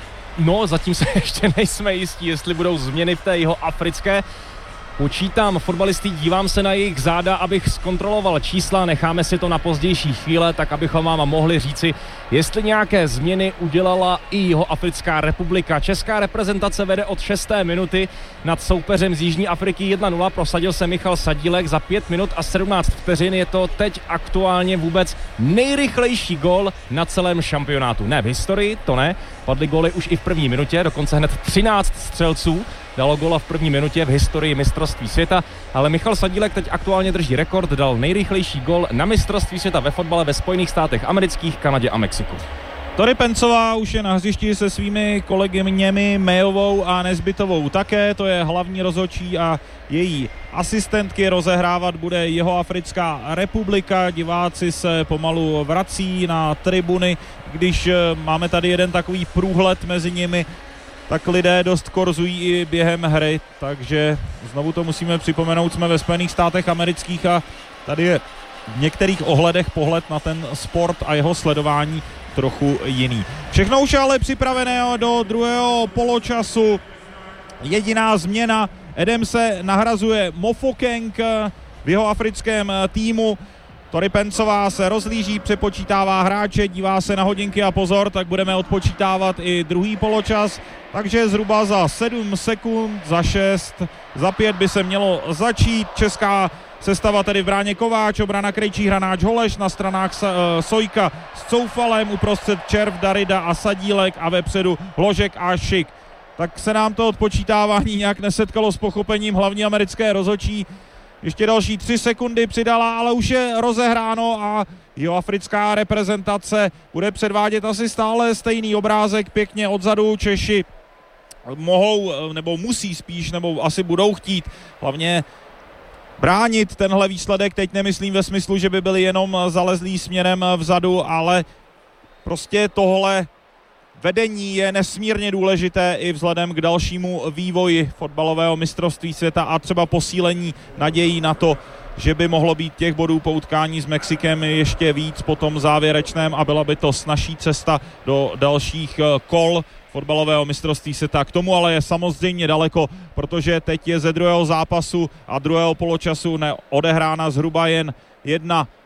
no, zatím se ještě nejsme jistí, jestli budou změny v té jeho africké. Počítám fotbalisty, dívám se na jejich záda, abych zkontroloval čísla, necháme si to na pozdější chvíle, tak abychom vám mohli říci, jestli nějaké změny udělala i Jihoafrická republika. Česká reprezentace vede od šesté minuty nad soupeřem z Jižní Afriky jedna nula, prosadil se Michal Sadílek za pět minut a sedmnáct vteřin, je to teď aktuálně vůbec nejrychlejší gól na celém šampionátu. Ne v historii, to ne, padly góly už i v první minutě, dokonce hned třináct střelců dalo góla v první minutě v historii mistrovství světa, ale Michal Sadílek teď aktuálně drží rekord, dal nejrychlejší gól na mistrovství světa ve fotbale ve Spojených státech amerických, Kanadě a Mexiku. Tori Pencová už je na hřišti se svými kolegyněmi Mejovou a Nezbytovou také, to je hlavní rozhodčí a její asistentky. Rozehrávat bude Jihoafrická republika, diváci se pomalu vrací na tribuny, když máme tady jeden takový průhled mezi nimi, tak lidé dost korzují i během hry, takže znovu to musíme připomenout, jsme ve Spojených státech amerických a tady je v některých ohledech pohled na ten sport a jeho sledování trochu jiný. Všechno už je ale připravené do druhého poločasu. Jediná změna, Edem se nahrazuje Mofokeng v jeho africkém týmu. Tori Pencová se rozlíží, přepočítává hráče, dívá se na hodinky a pozor, tak budeme odpočítávat i druhý poločas. Takže zhruba za sedm sekund, za šest, za pět by se mělo začít. Česká sestava tedy v bráně Kováč, obrana Krejčí, Hranáč, Holeš, na stranách Sojka s Coufalem, uprostřed Červ, Darida a Sadílek a vepředu Hložek a Šik. Tak se nám to odpočítávání nějak nesetkalo s pochopením hlavní americké rozhodčí. Ještě další tři sekundy přidala, ale už je rozehráno a jihoafrická reprezentace bude předvádět asi stále stejný obrázek, pěkně odzadu. Češi mohou, nebo musí spíš, nebo asi budou chtít hlavně bránit tenhle výsledek. Teď nemyslím ve smyslu, že by byli jenom zalezlí směrem vzadu, ale prostě tohle vedení je nesmírně důležité i vzhledem k dalšímu vývoji fotbalového mistrovství světa a třeba posílení nadějí na to, že by mohlo být těch bodů po utkání s Mexikem ještě víc po tom závěrečném a byla by to snazší cesta do dalších kol fotbalového mistrovství světa. K tomu ale je samozřejmě daleko, protože teď je ze druhého zápasu a druhého poločasu neodehrána zhruba jen jedna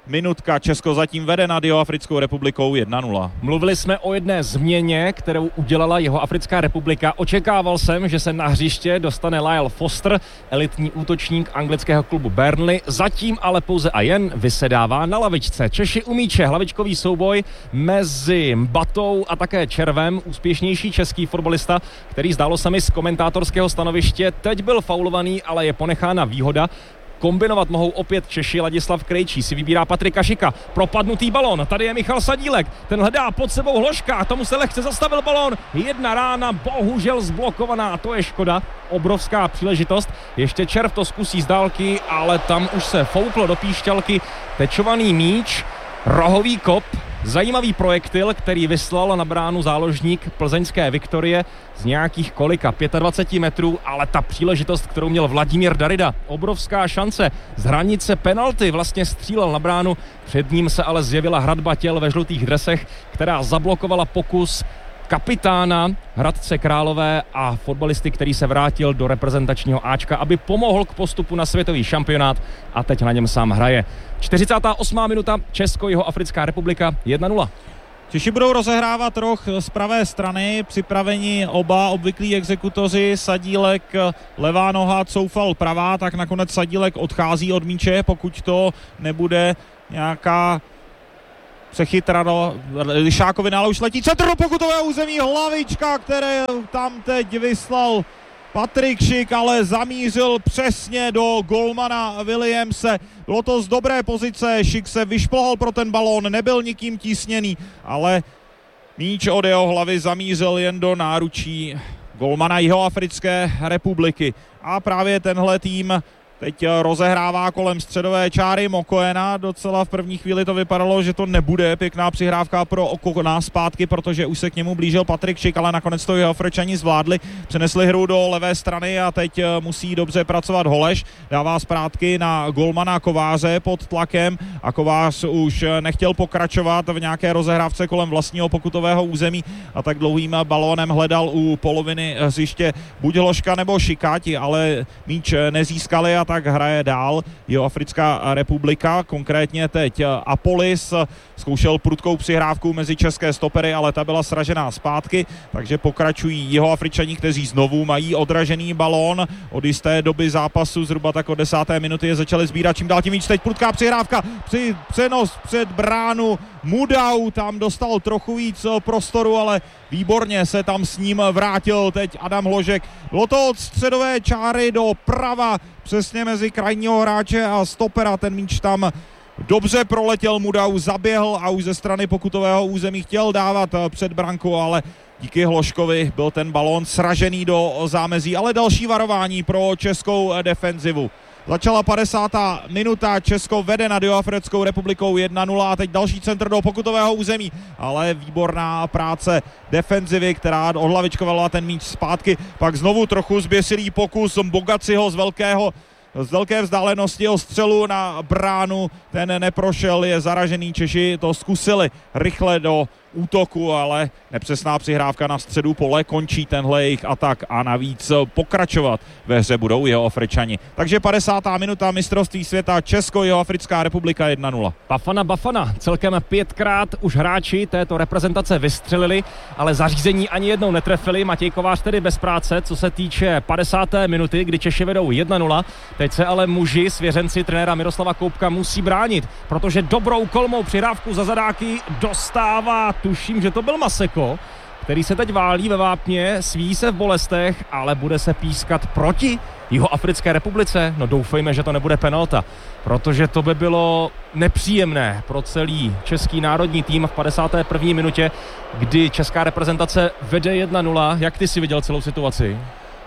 minutka. Česko zatím vede nad Jihoafrickou republikou jedna nula. Mluvili jsme o jedné změně, kterou udělala Jihoafrická republika. Očekával jsem, že se na hřiště dostane Lyle Foster, elitní útočník anglického klubu Burnley. Zatím ale pouze a jen vysedává na lavičce. Češi u míče, hlavičkový souboj mezi Batou a také Červem. Úspěšnější český fotbalista, který zdálo se mi z komentátorského stanoviště, teď byl faulovaný, ale je ponechána výhoda. Kombinovat mohou opět Češi. Ladislav Krejčí si vybírá Patrika Šika. Propadnutý balon. Tady je Michal Sadílek. Ten hledá pod sebou Hložka. Tomu se lehce zastavil balon. Jedna rána, bohužel zblokovaná. To je škoda. Obrovská příležitost. Ještě Červ to zkusí z dálky, ale tam už se fouklo do píšťalky. Tečovaný míč. Rohový kop. Zajímavý projektil, který vyslal na bránu záložník plzeňské Viktorie z nějakých kolika dvacet pět metrů, ale ta příležitost, kterou měl Vladimír Darida, obrovská šance z hranice penalty, vlastně střílel na bránu, před ním se ale zjevila hradba těl ve žlutých dresech, která zablokovala pokus kapitána Hradce Králové a fotbalisty, který se vrátil do reprezentačního Ačka, aby pomohl k postupu na světový šampionát a teď na něm sám hraje. čtyřicátá osmá minuta, Česko, Jihoafrická republika jedna nula. Češi budou rozehrávat roh z pravé strany, připraveni oba obvyklí exekutoři, Sadílek levá noha, Coufal pravá, tak nakonec Sadílek odchází od míče, pokud to nebude nějaká přechytrano Lišákovi, ale už letí centr do pokutového území, hlavička, které tam teď vyslal Patrik Šik, ale zamířil přesně do golmana Williamse. Bylo to z dobré pozice, Šik se vyšplhal pro ten balón, nebyl nikým tísněný, ale míč od jeho hlavy zamířil jen do náručí golmana Jihoafrické republiky. A právě tenhle tým teď rozehrává kolem středové čáry Mokoena. Docela v první chvíli to vypadalo, že to nebude pěkná přihrávka pro Okona zpátky, protože už se k němu blížil Patrik Šik, ale nakonec to Jihoafričani zvládli. Přenesli hru do levé strany a teď musí dobře pracovat Holeš. Dává zpátky na golmana Kováře pod tlakem a Kovář už nechtěl pokračovat v nějaké rozehrávce kolem vlastního pokutového území a tak dlouhým balónem hledal u poloviny hřiště buď Hložka nebo Šikáti, ale míč nezískali a tak hraje dál Jihoafrická republika, konkrétně teď Apolis zkoušel prudkou přihrávku mezi české stopery, ale ta byla sražená zpátky, takže pokračují Jihoafričani, kteří znovu mají odražený balón. Od jisté doby zápasu, zhruba tak od desáté minuty, je začali sbírat čím dál tím víc. Teď prudká přihrávka, při přenos před bránu Mudau, tam dostal trochu víc prostoru, ale výborně se tam s ním vrátil teď Adam Hložek. Bylo to od středové čáry do prava, přesně mezi krajního hráče a stopera. Ten míč tam dobře proletěl, Mudau zaběhl a už ze strany pokutového území chtěl dávat před branku, ale díky Hložkovi byl ten balón sražený do zámezí. Ale další varování pro českou defenzivu. Začala padesátá minuta, Česko vede nad Jihoafrickou republikou jedna nula a teď další centr do pokutového území, ale výborná práce defenzivy, která odhlavičkovala ten míč zpátky, pak znovu trochu zběsilý pokus Bogaciho z velkého z velké vzdálenosti o střelu na bránu, ten neprošel, je zaražený, Češi to zkusili rychle do útoku, ale nepřesná přihrávka na středu pole končí tenhle jejich atak a navíc pokračovat ve hře budou Jihoafričani. Takže padesátá minuta, mistrovství světa, Česko, Jihoafrická republika jedna nula. Bafana, Bafana, celkem pětkrát už hráči této reprezentace vystřelili, ale zařízení ani jednou netrefili. Matěj Kovář tedy bez práce, co se týče padesáté minuty, kdy Češi vedou jedna nula. Teď se ale muži, svěřenci trenéra Miroslava Koubka, musí bránit, protože dobrou kolmou přihrávku za zadáky dostává, tuším, že to byl Maseko, který se teď válí ve vápně, svíjí se v bolestech, ale bude se pískat proti Jihoafrické republice. No doufejme, že to nebude penalta, protože to by bylo nepříjemné pro celý český národní tým v padesáté první minutě, kdy česká reprezentace vede jedna nula. Jak ty si viděl celou situaci?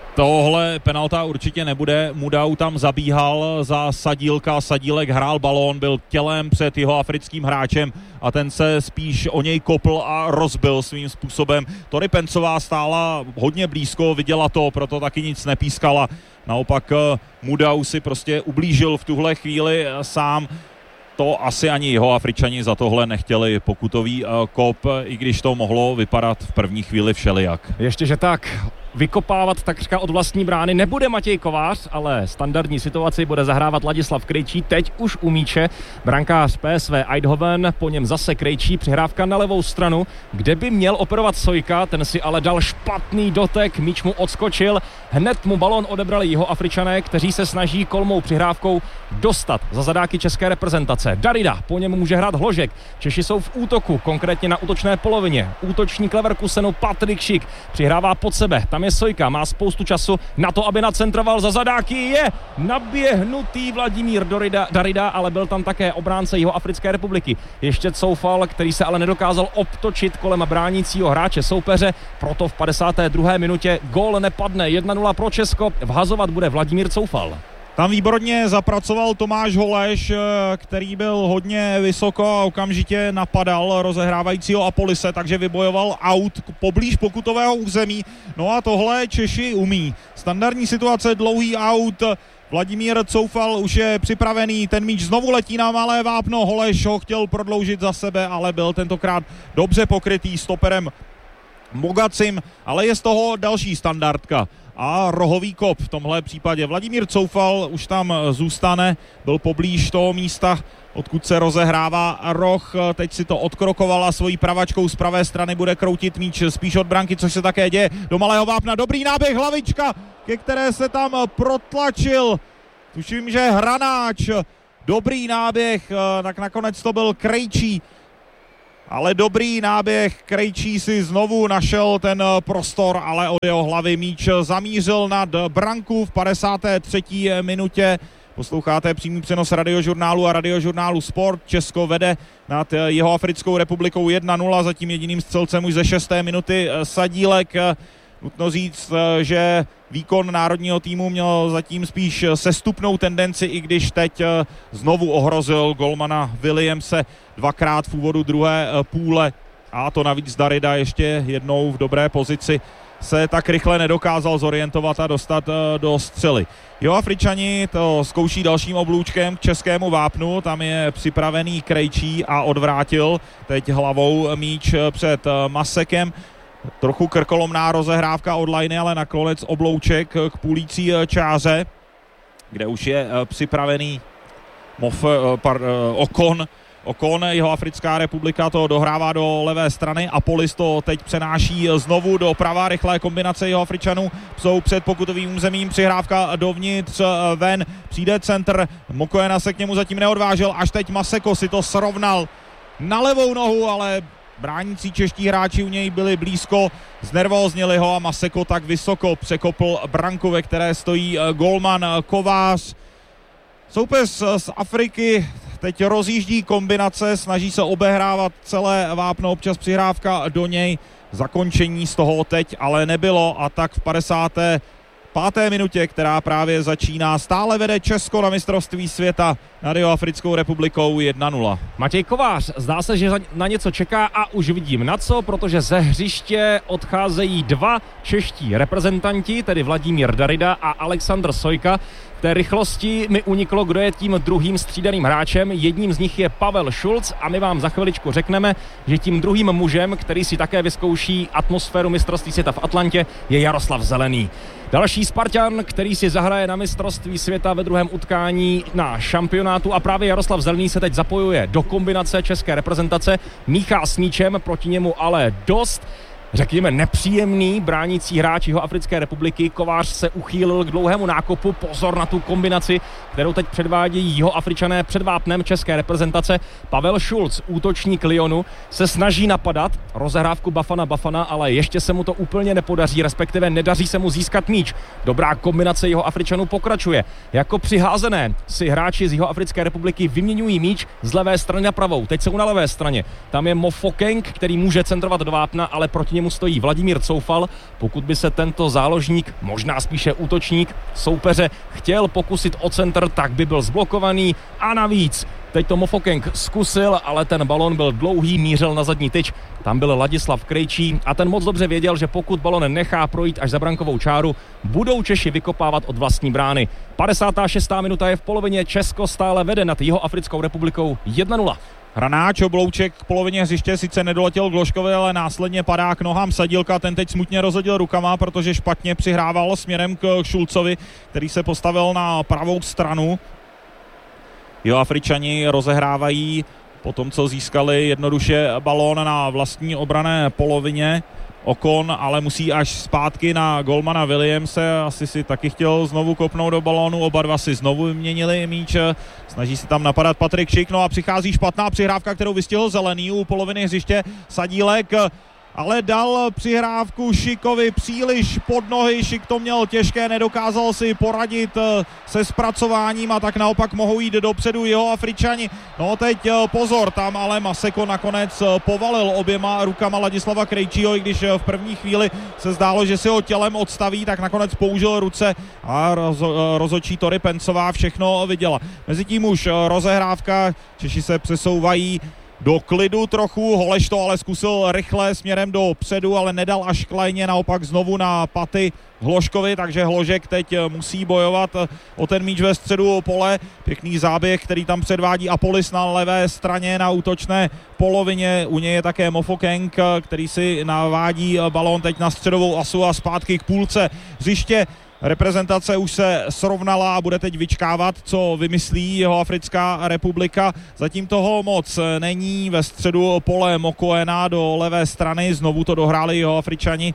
Tohle penalta určitě nebude. Mudau tam zabíhal za Sadílka, Sadílek hrál balón, byl tělem před jihoafrickým hráčem a ten se spíš o něj kopl a rozbil svým způsobem. Tory Pencová stála hodně blízko, viděla to, proto taky nic nepískala. Naopak Mudau si prostě ublížil v tuhle chvíli sám. To asi ani Jihoafričani za tohle nechtěli pokutový kop, i když to mohlo vypadat v první chvíli všelijak. Ještě, že tak. vykopávat takřka od vlastní brány nebude Matěj Kovář, ale standardní situaci bude zahrávat Ladislav Krejčí, teď už u míče. Brankář P S V Eindhoven, po něm zase Krejčí, přihrávka na levou stranu, kde by měl operovat Sojka, ten si ale dal špatný dotek, míč mu odskočil, hned mu balón odebrali Jihoafričané, kteří se snaží kolmou přihrávkou dostat za zadáky české reprezentace. Darida, po něm může hrát Hložek, Češi jsou v útoku, konkrétně na útočné polovině. Útočník Leverkusenu Patrik Šik přihrává pod sebe, tam je Sojka, má spoustu času na to, aby nacentroval za zadáky, je naběhnutý Vladimír Darida, Darida, ale byl tam také obránce Jihoafrické republiky. Ještě Coufal, který se ale nedokázal obtočit kolem bránícího hráče soupeře, proto v padesáté druhé minutě gól nepadne. jedna nula pro Česko, vhazovat bude Vladimír Coufal. Tam výborně zapracoval Tomáš Holeš, který byl hodně vysoko a okamžitě napadal rozehrávajícího Apolise, takže vybojoval aut poblíž pokutového území. No a tohle Češi umí. Standardní situace, dlouhý aut, Vladimír Coufal už je připravený, ten míč znovu letí na malé vápno, Holeš ho chtěl prodloužit za sebe, ale byl tentokrát dobře pokrytý stoperem Mogacim, ale je z toho další standardka a rohový kop v tomhle případě. Vladimír Coufal už tam zůstane, byl poblíž toho místa, odkud se rozehrává roh, teď si to odkrokovala svojí pravačkou, z pravé strany bude kroutit míč spíš od branky, což se také děje, do malého vápna, dobrý náběh, hlavička, ke které se tam protlačil, tuším, že Hranáč, dobrý náběh, tak nakonec to byl Krejčí, ale dobrý náběh, Krejčí si znovu našel ten prostor, ale od jeho hlavy míč zamířil nad branku v padesáté třetí minutě. Posloucháte přímý přenos Radiožurnálu a Radiožurnálu Sport. Česko vede nad Jihoafrickou republikou jedna nula, zatím jediným střelcem už ze šesté minuty Sadílek. Nutno říct, že výkon národního týmu měl zatím spíš sestupnou tendenci, i když teď znovu ohrozil golmana Williamse dvakrát v úvodu druhé půle. A to navíc Darida ještě jednou v dobré pozici se tak rychle nedokázal zorientovat a dostat do střely. Jihoafričani to zkouší dalším oblůčkem k českému vápnu, tam je připravený Krejčí a odvrátil teď hlavou míč před Masekem. Trochu krkolomná rozehrávka od lajny, ale nakonec oblouček k půlící čáře, kde už je připravený Mof, par, Okon. Okon, Jihoafrická republika to dohrává do levé strany, Apolis to teď přenáší znovu do pravá, rychlé kombinace Jihoafričanů jsou před pokutovým územím, přihrávka dovnitř, ven, přijde centr, Mokoena se k němu zatím neodvážil, až teď Maseko si to srovnal na levou nohu, ale bránící čeští hráči u něj byli blízko, znervóznili ho a Maseko tak vysoko překopl branku, ve které stojí golman Kovář. Soupeř z Afriky teď rozjíždí kombinace, snaží se obehrávat celé vápno, občas přihrávka do něj, zakončení z toho teď ale nebylo a tak v padesáté páté minutě, která právě začíná, stále vede Česko na mistrovství světa nad Jihoafrickou republikou jedna nula. Matěj Kovář, zdá se, že na něco čeká a už vidím na co, protože ze hřiště odcházejí dva čeští reprezentanti, tedy Vladimír Darida a Alexandr Sojka. V té rychlosti mi uniklo, kdo je tím druhým střídaným hráčem. Jedním z nich je Pavel Šulc a my vám za chviličku řekneme, že tím druhým mužem, který si také vyzkouší atmosféru mistrovství světa v Atlantě, je Jaroslav Zelený. Další Spartan, který si zahraje na mistrovství světa ve druhém utkání na šampionátu a právě Jaroslav Zelený se teď zapojuje do kombinace české reprezentace, míchá s míčem, proti němu ale dost řekněme nepříjemný bránící hráč Jihoafrické republiky. Kovář se uchýlil k dlouhému nákopu, pozor na tu kombinaci, kterou teď předvádějí Jihoafričané před vápnem české reprezentace. Pavel Šulc, útočník Lyonu, se snaží napadat rozehrávku Bafana Bafana, ale ještě se mu to úplně nepodaří, respektive nedaří se mu získat míč. Dobrá kombinace Jihoafričanů pokračuje. Jako přiházené si hráči z Jihoafrické republiky vyměňují míč z levé strany na pravou. Teď jsou na levé straně. Tam je Mofokeng, který může centrovat do vápna, ale proti němu stojí Vladimír Coufal. Pokud by se tento záložník, možná spíše útočník soupeře chtěl pokusit o centr, tak by byl zblokovaný a navíc Teď to Mofokeng zkusil, ale ten balon byl dlouhý, mířil na zadní tyč. Tam byl Ladislav Krejčí a ten moc dobře věděl, že pokud balon nechá projít až za brankovou čáru, budou Češi vykopávat od vlastní brány. padesátá šestá minuta je v polovině, Česko stále vede nad Jihoafrickou republikou jedna nula. Hranáč, oblouček k polovině hřiště, sice nedoletěl k Hložkovi, ale následně padá k nohám Sadílka, ten teď smutně rozhodil rukama, protože špatně přihrával směrem k Šulcovi, který se postavil na pravou stranu. Jihoafričani rozehrávají po tom, co získali jednoduše balón na vlastní obranné polovině. Okon ale musí až zpátky na golmana Williamse, asi si taky chtěl znovu kopnout do balónu, oba dva si znovu vyměnili míč, snaží se tam napadat Patrik Šik, no a přichází špatná přihrávka, kterou vystihl Zelený u poloviny hřiště. Sadílek ale dal přihrávku Šikovi příliš pod nohy, Šik to měl těžké, nedokázal si poradit se zpracováním a tak naopak mohou jít dopředu Jihoafričani. No teď pozor, tam ale Maseko nakonec povalil oběma rukama Ladislava Krejčího, i když v první chvíli se zdálo, že si ho tělem odstaví, tak nakonec použil ruce a rozo, rozhodčí Tori Pencová všechno viděla. Mezitím už rozehrávka, Češi se přesouvají do klidu trochu, Holeš to ale zkusil rychle směrem do předu, ale nedal až klajně, naopak znovu na paty Hložkovi, takže Hložek teď musí bojovat o ten míč ve středu pole. Pěkný záběh, který tam předvádí Apolis na levé straně na útočné polovině. U něj je také Mofokeng, který si navádí balón teď na středovou asu a zpátky k půlce hřiště. Reprezentace už se srovnala a bude teď vyčkávat, co vymyslí Jihoafrická republika. Zatím toho moc není, ve středu pole Mokoena do levé strany, znovu to dohráli Jihoafričani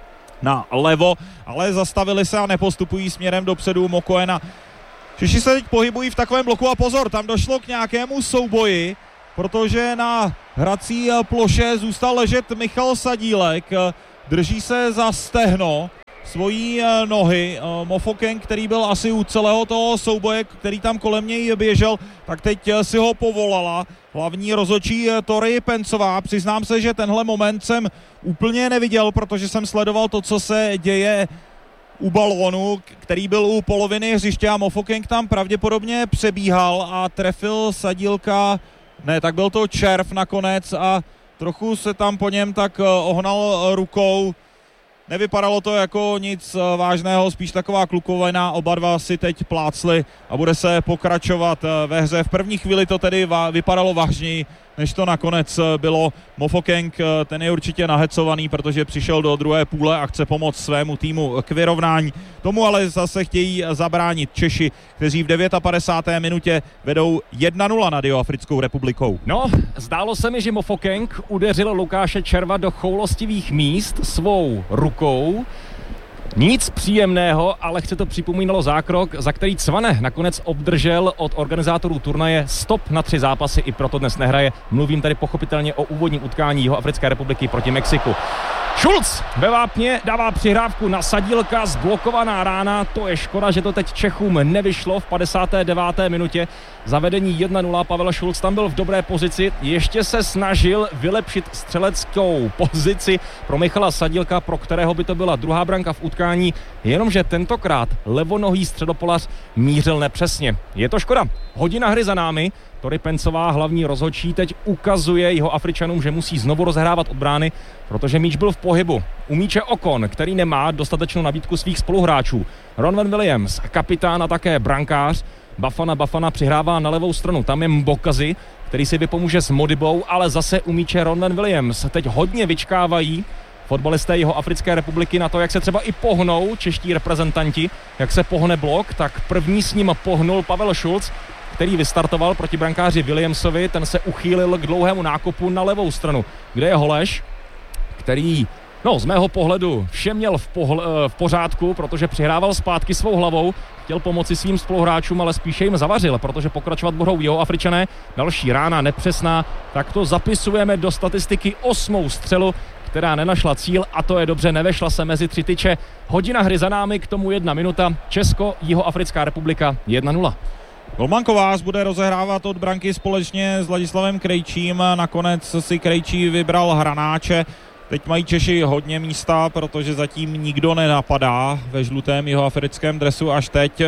na levo, ale zastavili se a nepostupují směrem dopředu Mokoena. Češi se teď pohybují v takovém bloku a pozor, tam došlo k nějakému souboji, protože na hrací ploše zůstal ležet Michal Sadílek, drží se za stehno svojí nohy. Mofokeng, který byl asi u celého toho souboje, který tam kolem něj běžel, tak teď si ho povolala hlavní rozhodčí Tori Pencová. Přiznám se, že tenhle moment jsem úplně neviděl, protože jsem sledoval to, co se děje u balónu, který byl u poloviny hřiště a Mofokeng tam pravděpodobně přebíhal a trefil Sadílka, ne, tak byl to červ nakonec a trochu se tam po něm tak ohnal rukou. Nevypadalo to jako nic vážného, spíš taková klukovina, oba dva si teď plácli a bude se pokračovat ve hře. V první chvíli to tedy vypadalo vážněji, než to nakonec bylo. Mofokeng, ten je určitě nahecovaný, protože přišel do druhé půle a chce pomoct svému týmu k vyrovnání. Tomu ale zase chtějí zabránit Češi, kteří v padesátá deváté minutě vedou jedna nula nad Jihoafrickou republikou. No, zdálo se mi, že Mofokeng udeřil Lukáše Červa do choulostivých míst svou rukou. Nic příjemného, ale chce to připomínalo zákrok, za který Cvane nakonec obdržel od organizátorů turnaje stop na tři zápasy, i proto dnes nehraje. Mluvím tady pochopitelně o úvodním utkání Jihoafrické republiky proti Mexiku. Šulc ve vápně dává přihrávku na Sadílka, zblokovaná rána, to je škoda, že to teď Čechům nevyšlo v padesáté deváté minutě. Zavedení jedna nula, Pavel Šulc tam byl v dobré pozici, ještě se snažil vylepšit střeleckou pozici pro Michala Sadílka, pro kterého by to byla druhá branka v utkání, jenomže tentokrát levonohý středopolař mířil nepřesně. Je to škoda, hodina hry za námi, Tori Pencová, hlavní rozhodčí, teď ukazuje Jihoafričanům, že musí znovu rozehrávat od brány, protože míč byl v pohybu. U míče Okon, který nemá dostatečnou nabídku svých spoluhráčů. Ronwen Williams, kapitán a také brankář. Bafana Bafana přihrává na levou stranu, tam je Mbokazi, který si vypomůže s Modibou, ale zase u míče Ronwen Williams. Teď hodně vyčkávají fotbalisté Jihoafrické republiky na to, jak se třeba i pohnou čeští reprezentanti, jak se pohne blok, tak první s ním pohnul Pavel Šulc, který vystartoval proti brankáři Williamsovi, ten se uchýlil k dlouhému nákopu na levou stranu, kde je Holeš, který, no z mého pohledu vše měl v, pohl- v pořádku, protože přihrával zpátky svou hlavou, chtěl pomoci svým spoluhráčům, ale spíše jim zavařil, protože pokračovat budou Jihoafričané. Další rána nepřesná, tak to zapisujeme do statistiky osmou střelu, která nenašla cíl, a to je dobře, nevešla se mezi tři tyče. Hodina hry za námi, k tomu jedna minuta, Česko, Jihoafrická republika jedna nula. Golman Kovář bude rozehrávat od branky společně s Ladislavem Krejčím. Nakonec si Krejčí vybral Hranáče. Teď mají Češi hodně místa, protože zatím nikdo nenapadá ve žlutém jihoafrickém dresu až teď.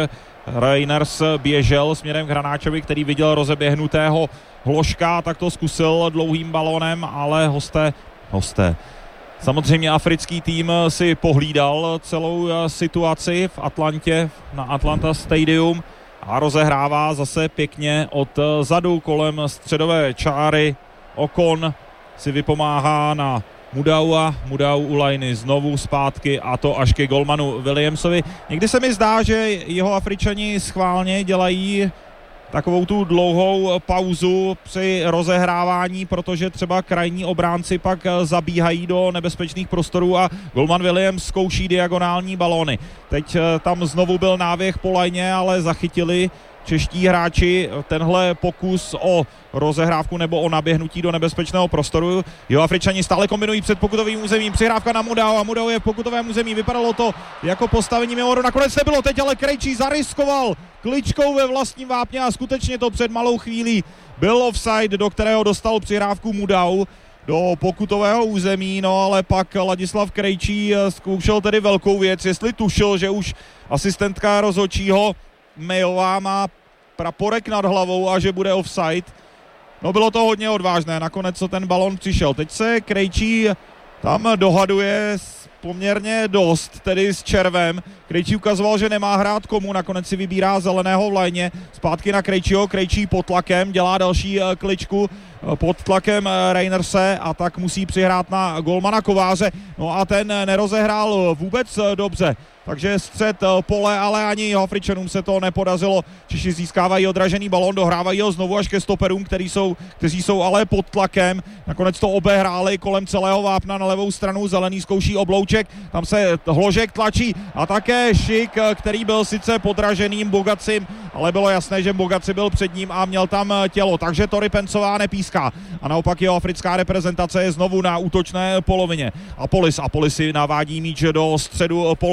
Reiners běžel směrem k Hranáčovi, který viděl rozeběhnutého Hloška, tak to zkusil dlouhým balónem, ale hosté, hosté. Samozřejmě africký tým si pohlídal celou situaci v Atlantě na Atlanta Stadium a rozehrává zase pěkně od zadu kolem středové čáry. Okon si vypomáhá na Mudaua, Mudau u lajny znovu zpátky a to až ke golmanu Williamsovi. Někdy se mi zdá, že jeho Afričani schválně dělají takovou tu dlouhou pauzu při rozehrávání, protože třeba krajní obránci pak zabíhají do nebezpečných prostorů a golman Williams zkouší diagonální balóny. Teď tam znovu byl náběh po lajně, ale zachytili čeští hráči tenhle pokus o rozehrávku nebo o naběhnutí do nebezpečného prostoru. Jo, Afričani stále kombinují před pokutovým územím, přihrávka na Mudau a Mudau je v pokutovém území, vypadalo to jako postavení mimo hru, nakonec nebylo, teď ale Krejčí zariskoval kličkou ve vlastním vápně a skutečně to před malou chvílí byl offside, do kterého dostal přihrávku Mudau do pokutového území, no ale pak Ladislav Krejčí zkoušel tedy velkou věc, jestli tušil, že už asistentka rozhodčího Mejová má praporek nad hlavou a že bude offside. No bylo to hodně odvážné, nakonec co ten balon přišel. Teď se Krejčí tam dohaduje poměrně dost, tedy s Červem. Krejčí ukazoval, že nemá hrát komu, nakonec si vybírá zeleného v lajně. Zpátky na Krejčího, Krejčí pod tlakem, dělá další kličku pod tlakem Reinerse a tak musí přihrát na golmana Kováře. No a ten nerozehrál vůbec dobře. Takže střed pole, ale ani jeho Afričanům se to nepodařilo. Češi získávají odražený balón, dohrávají ho znovu až ke stoperům, který jsou, kteří jsou ale pod tlakem. Nakonec to obehráli kolem celého vápna na levou stranu. Zelený zkouší oblouček, tam se Hložek tlačí a také Šik, který byl sice podraženým Bogacim, ale bylo jasné, že Bogaci byl před ním a měl tam tělo. Takže Tori Pencová nepíská. A naopak jeho africká reprezentace je znovu na útočné polovině. Apolis, Apolis si navádí míč do středu pole.